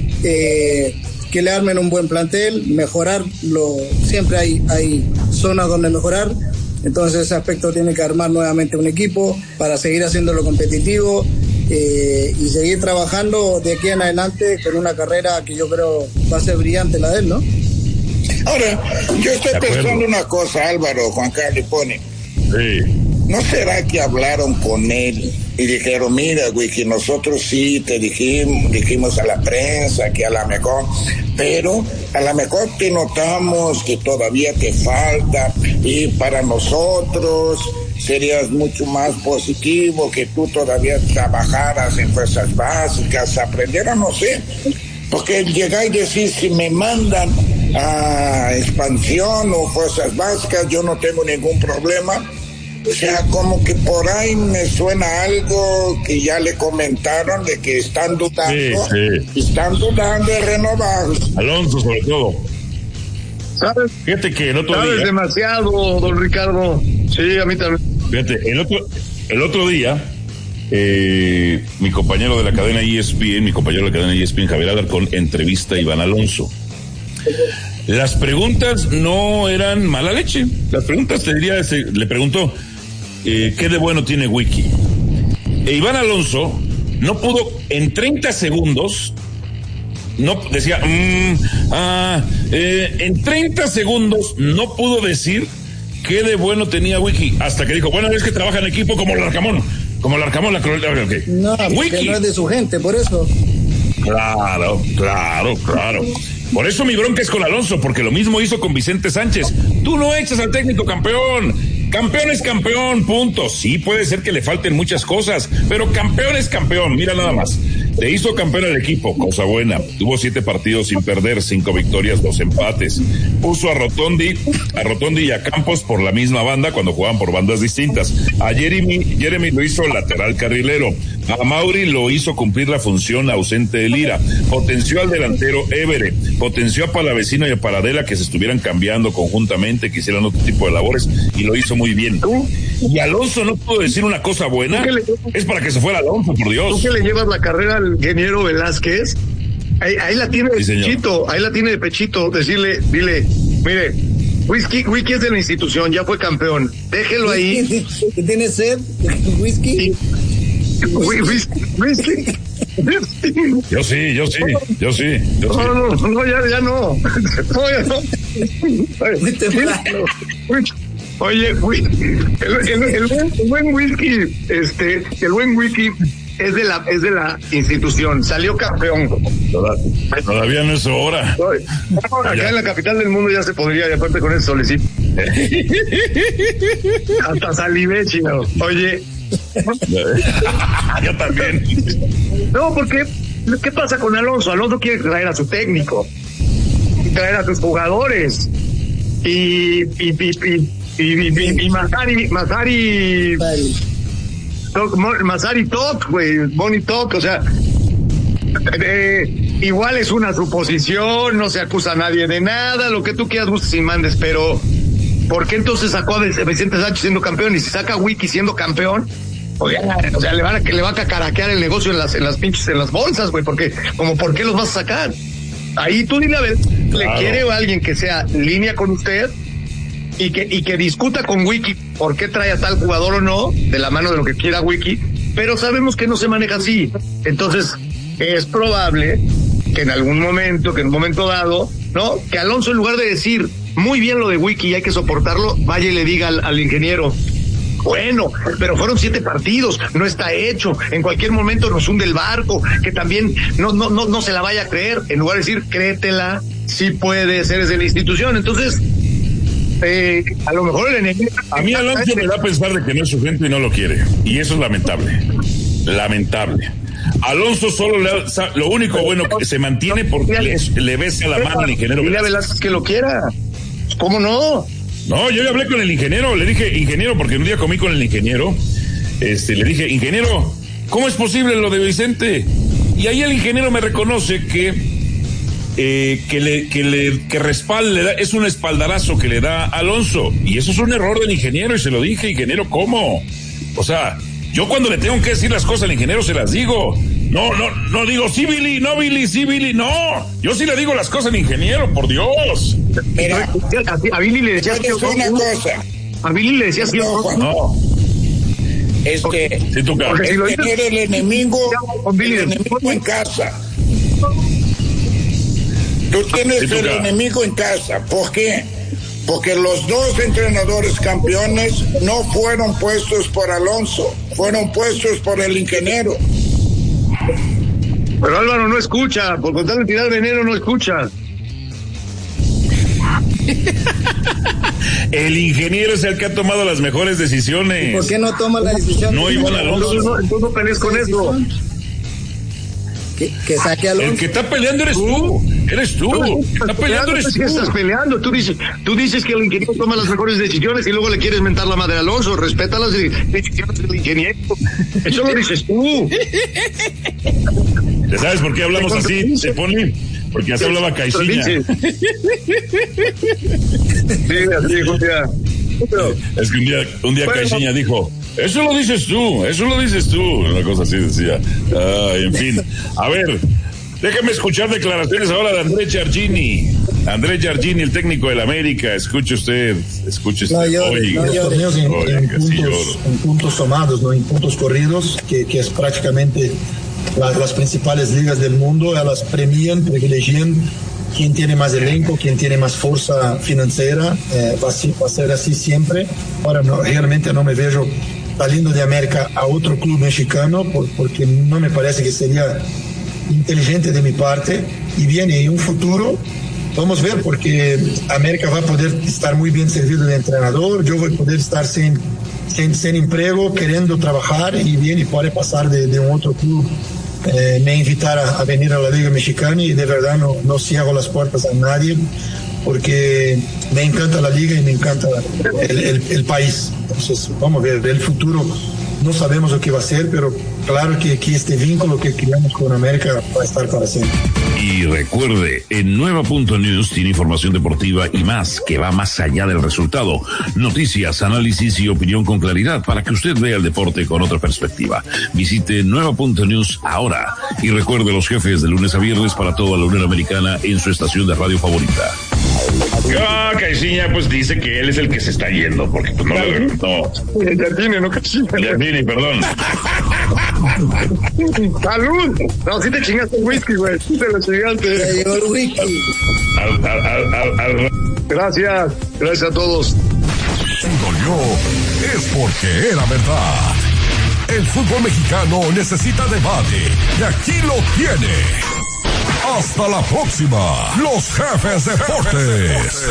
[SPEAKER 22] que le armen un buen plantel, mejorarlo. Siempre hay zonas donde mejorar. Entonces ese aspecto tiene que armar nuevamente un equipo para seguir haciéndolo competitivo, y seguir trabajando de aquí en adelante con una carrera que yo creo va a ser brillante la de él, ¿no?
[SPEAKER 24] Ahora, yo estoy pensando una cosa, Álvaro, Juan Carlos pone.
[SPEAKER 2] Sí.
[SPEAKER 24] ¿No será que hablaron con él y dijeron, mira, Wiki, nosotros sí te dijimos a la prensa que a lo mejor, pero a lo mejor te notamos que todavía te falta y para nosotros serías mucho más positivo que tú todavía trabajaras en fuerzas básicas, aprendieras, no sé, porque llegar y decir si me mandan a expansión o fuerzas básicas yo no tengo ningún problema. O sea, como que por ahí me suena algo que ya le comentaron de que están dudando, están dudando de renovar.
[SPEAKER 2] Alonso, sobre todo.
[SPEAKER 8] ¿Sabes?
[SPEAKER 2] Fíjate que el otro día...
[SPEAKER 8] ¿Sabes demasiado, don Ricardo? Sí, a mí también.
[SPEAKER 2] Fíjate, el otro día, mi compañero de la cadena ESPN, Javier Alarcón, entrevista a Iván Alonso. Las preguntas no eran mala leche. Las preguntas, le preguntó, ¿qué de bueno tiene Wiki? Iván Alonso no pudo, en 30 segundos, no decía, en 30 segundos no pudo decir qué de bueno tenía Wiki, hasta que dijo, bueno, es que trabaja en equipo como el Arcamón, la crueldad. Okay.
[SPEAKER 22] No, porque no es de su gente, por eso.
[SPEAKER 2] Claro. Por eso mi bronca es con Alonso, porque lo mismo hizo con Vicente Sánchez. Tú no echas al técnico campeón. Campeón es campeón, punto. Sí, puede ser que le falten muchas cosas, pero campeón es campeón. Mira nada más. Le hizo campeón al equipo, cosa buena. Tuvo 7 partidos sin perder, 5 victorias, 2 empates. Puso a Rotondi y a Campos por la misma banda cuando jugaban por bandas distintas. A Jeremy lo hizo lateral carrilero. A Mauri lo hizo cumplir la función ausente de Lira. Potenció al delantero Évere. Potenció a Palavecino y a Paradela que se estuvieran cambiando conjuntamente, que hicieran otro tipo de labores, y lo hizo muy bien. Y Alonso no pudo decir una cosa buena. Es para que se fuera Alonso, por Dios.
[SPEAKER 8] ¿Tú que le llevas la carrera al ingeniero Velázquez? Ahí la tiene de pechito, ahí la tiene de pechito. Dile, mire, Whisky es de la institución, ya fue campeón. Déjelo ahí.
[SPEAKER 22] ¿Tiene sed? ¿Whisky?
[SPEAKER 8] Whisky.
[SPEAKER 2] Yo sí.
[SPEAKER 8] No, ya no. Oye, el buen whisky, el buen whisky es de la institución, salió campeón.
[SPEAKER 2] Todavía no es hora.
[SPEAKER 8] Acá en la capital del mundo ya se podría, y aparte con ese solecito. Hasta salivé, chino. Oye.
[SPEAKER 2] Yo también.
[SPEAKER 8] No, porque ¿qué pasa con Alonso? Alonso quiere traer a su técnico, traer a sus jugadores y Mazari Talk, güey, Bonnie Talk, o sea, igual es una suposición, no se acusa a nadie de nada, lo que tú quieras, gustes y mandes, pero ¿por qué entonces sacó a Vicente Sánchez siendo campeón? Y si saca a Wiki siendo campeón, o sea, le va a cacaraquear el negocio en las bolsas, güey, porque como ¿por qué los vas a sacar? Ahí tú dile a ver, le quiere a alguien que sea línea con usted y que discuta con Wiki por qué trae a tal jugador o no, de la mano de lo que quiera Wiki, pero sabemos que no se maneja así. Entonces, es probable que en un momento dado, ¿no? Que Alonso, en lugar de decir muy bien lo de Wiki y hay que soportarlo, vaya y le diga al ingeniero, bueno, pero fueron 7 partidos, no está hecho, en cualquier momento nos hunde el barco, que también no se la vaya a creer, en lugar de decir, créetela, sí puede ser, es de la institución. Entonces, a lo mejor el enemigo...
[SPEAKER 2] A mí Alonso me da a pensar de que no es su gente y no lo quiere, y eso es lamentable. Alonso solo lo único bueno que se mantiene porque le besa la mano al ingeniero.
[SPEAKER 8] Dile a Velázquez que lo quiera. ¿Cómo no?
[SPEAKER 2] No, yo ya hablé con el ingeniero, le dije, ingeniero, porque un día comí con el ingeniero, le dije, ingeniero, ¿cómo es posible lo de Vicente? Y ahí el ingeniero me reconoce que respalda, es un espaldarazo que le da Alonso, y eso es un error del ingeniero, y se lo dije, ingeniero, ¿cómo? O sea, yo cuando le tengo que decir las cosas al ingeniero se las digo. No digo, sí, Billy, no, Billy, sí, Billy, no. Yo sí le digo las cosas al ingeniero, por Dios.
[SPEAKER 8] Mira, a Billy le decías que
[SPEAKER 24] una cosa.
[SPEAKER 8] A Billy le decías que
[SPEAKER 24] no. tener el enemigo en casa. Tú tienes el enemigo en casa. ¿Por qué? Porque los dos entrenadores campeones no fueron puestos por Alonso, fueron puestos por el ingeniero.
[SPEAKER 8] Pero Álvaro no escucha, por contar de tirar veneno no escucha.
[SPEAKER 2] El ingeniero es el que ha tomado las mejores decisiones.
[SPEAKER 22] ¿Y por qué no toma la decisión?
[SPEAKER 2] No, Iván Alonso.
[SPEAKER 8] Entonces no pelees con eso.
[SPEAKER 22] Que saque a Alonso.
[SPEAKER 2] El que está peleando eres tú. Eres tú. Está peleando eres tú.
[SPEAKER 8] Estás peleando. Tú dices que el ingeniero toma las mejores decisiones y luego le quieres mentar la madre a Alonso. Respeta las decisiones del ingeniero. Eso lo dices tú.
[SPEAKER 2] ¿Ya sabes por qué hablamos así, Stefani? Porque así hablaba Caixinha.
[SPEAKER 8] Sí, así,
[SPEAKER 2] es que un día Caixinha dijo, eso lo dices tú. Una cosa así decía. En fin. A ver, déjame escuchar declaraciones ahora de André Giardini. André Giardini, el técnico del América. Escuche usted.
[SPEAKER 22] No llores.
[SPEAKER 13] En puntos tomados, ¿no? En puntos corridos, que es prácticamente las principales ligas del mundo, ellas premian, privilegian quien tiene más elenco, quien tiene más fuerza financiera. Va a ser así siempre. Ahora realmente no me veo saliendo de América a otro club mexicano porque no me parece que sería inteligente de mi parte. Y viene en un futuro, vamos a ver, porque América va a poder estar muy bien servido de entrenador, yo voy a poder estar sin empleo, queriendo trabajar, y viene y puede pasar de un otro club. Me invitar a venir a la Liga Mexicana, y de verdad no cierro las puertas a nadie, porque me encanta la liga y me encanta el país. Entonces vamos a ver el futuro. No sabemos lo que va a ser, pero claro que este vínculo que creamos con América va a estar para siempre.
[SPEAKER 2] Y recuerde, en Nueva.News tiene información deportiva y más, que va más allá del resultado. Noticias, análisis y opinión con claridad para que usted vea el deporte con otra perspectiva. Visite Nueva.News ahora. Y recuerde los jefes de lunes a viernes para toda la Unión Americana en su estación de radio favorita. Caixinha pues dice que él es el que se está yendo, porque pues no.
[SPEAKER 8] Giardini, no Caixinha.
[SPEAKER 2] Giardini, perdón.
[SPEAKER 8] ¡Salud! No, si te chingaste el whisky, güey. Sí te lo chingaste.
[SPEAKER 22] Te llegó el whisky.
[SPEAKER 8] Gracias a todos.
[SPEAKER 4] Si dolió, es porque era verdad. El fútbol mexicano necesita debate, y aquí lo tiene. Hasta la próxima, los Jefes Deportes.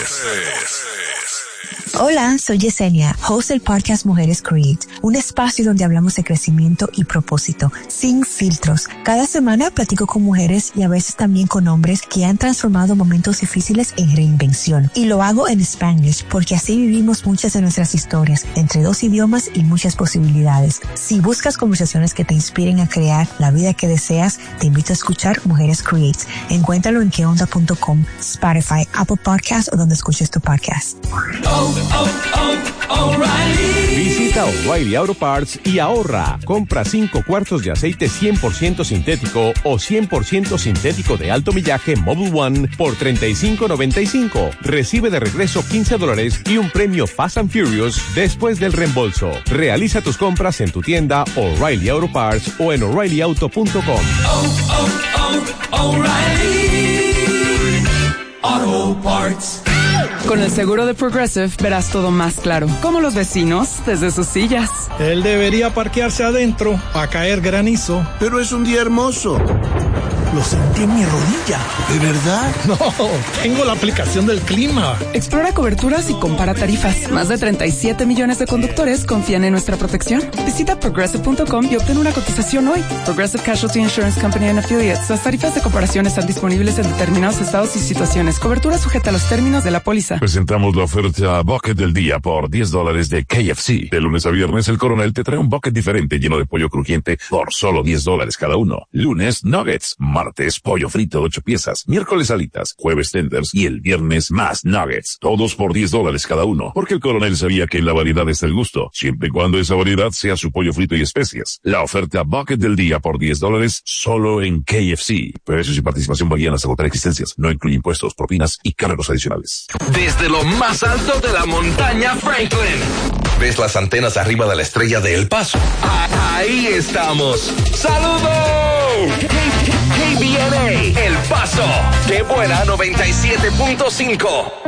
[SPEAKER 14] Hola, soy Yesenia, host del podcast Mujeres Create, un espacio donde hablamos de crecimiento y propósito, sin filtros. Cada semana platico con mujeres y a veces también con hombres que han transformado momentos difíciles en reinvención. Y lo hago en Spanglish, porque así vivimos muchas de nuestras historias, entre 2 idiomas y muchas posibilidades. Si buscas conversaciones que te inspiren a crear la vida que deseas, te invito a escuchar Mujeres Create. Encuéntralo en queonda.com, Spotify, Apple Podcasts o donde escuches tu podcast.
[SPEAKER 15] Visita O'Reilly Auto Parts y ahorra. Compra 5 cuartos de aceite 100% sintético o 100% sintético de alto millaje Mobil One por $35.95. Recibe de regreso $15 y un premio Fast and Furious después del reembolso. Realiza tus compras en tu tienda O'Reilly Auto Parts o en O'ReillyAuto.com.
[SPEAKER 10] O'Reilly Auto Parts.
[SPEAKER 16] Con el seguro de Progressive verás todo más claro, como los vecinos desde sus sillas.
[SPEAKER 17] Él debería parquearse adentro a caer granizo.
[SPEAKER 18] Pero es un día hermoso.
[SPEAKER 17] Lo sentí en mi rodilla.
[SPEAKER 18] ¿De verdad?
[SPEAKER 17] No, tengo la aplicación del clima.
[SPEAKER 16] Explora coberturas y compara tarifas. Más de 37 millones de conductores confían en nuestra protección. Visita Progressive.com y obtén una cotización hoy. Progressive Casualty Insurance Company and Affiliates. Las tarifas de comparación están disponibles en determinados estados y situaciones. Cobertura sujeta a los términos de la póliza.
[SPEAKER 25] Presentamos la oferta Bucket del día por $10 de KFC. De lunes a viernes, el Coronel te trae un bucket diferente lleno de pollo crujiente por solo $10 cada uno. Lunes, nuggets. Martes, pollo frito 8 piezas. Miércoles, alitas. Jueves, tenders. Y el viernes, más nuggets. Todos por $10 cada uno. Porque el Coronel sabía que en la variedad está el gusto. Siempre y cuando esa variedad sea su pollo frito y especias. La oferta Bucket del día por $10 solo en KFC. Precios y participación varían hasta agotar existencias. No incluye impuestos, propinas y cargos adicionales.
[SPEAKER 10] Desde lo más alto de la montaña Franklin,
[SPEAKER 3] ¿Ves las antenas arriba de la estrella de El Paso? Ahí estamos. ¡Saludos! KBNA, El Paso. ¡Qué buena 97.5!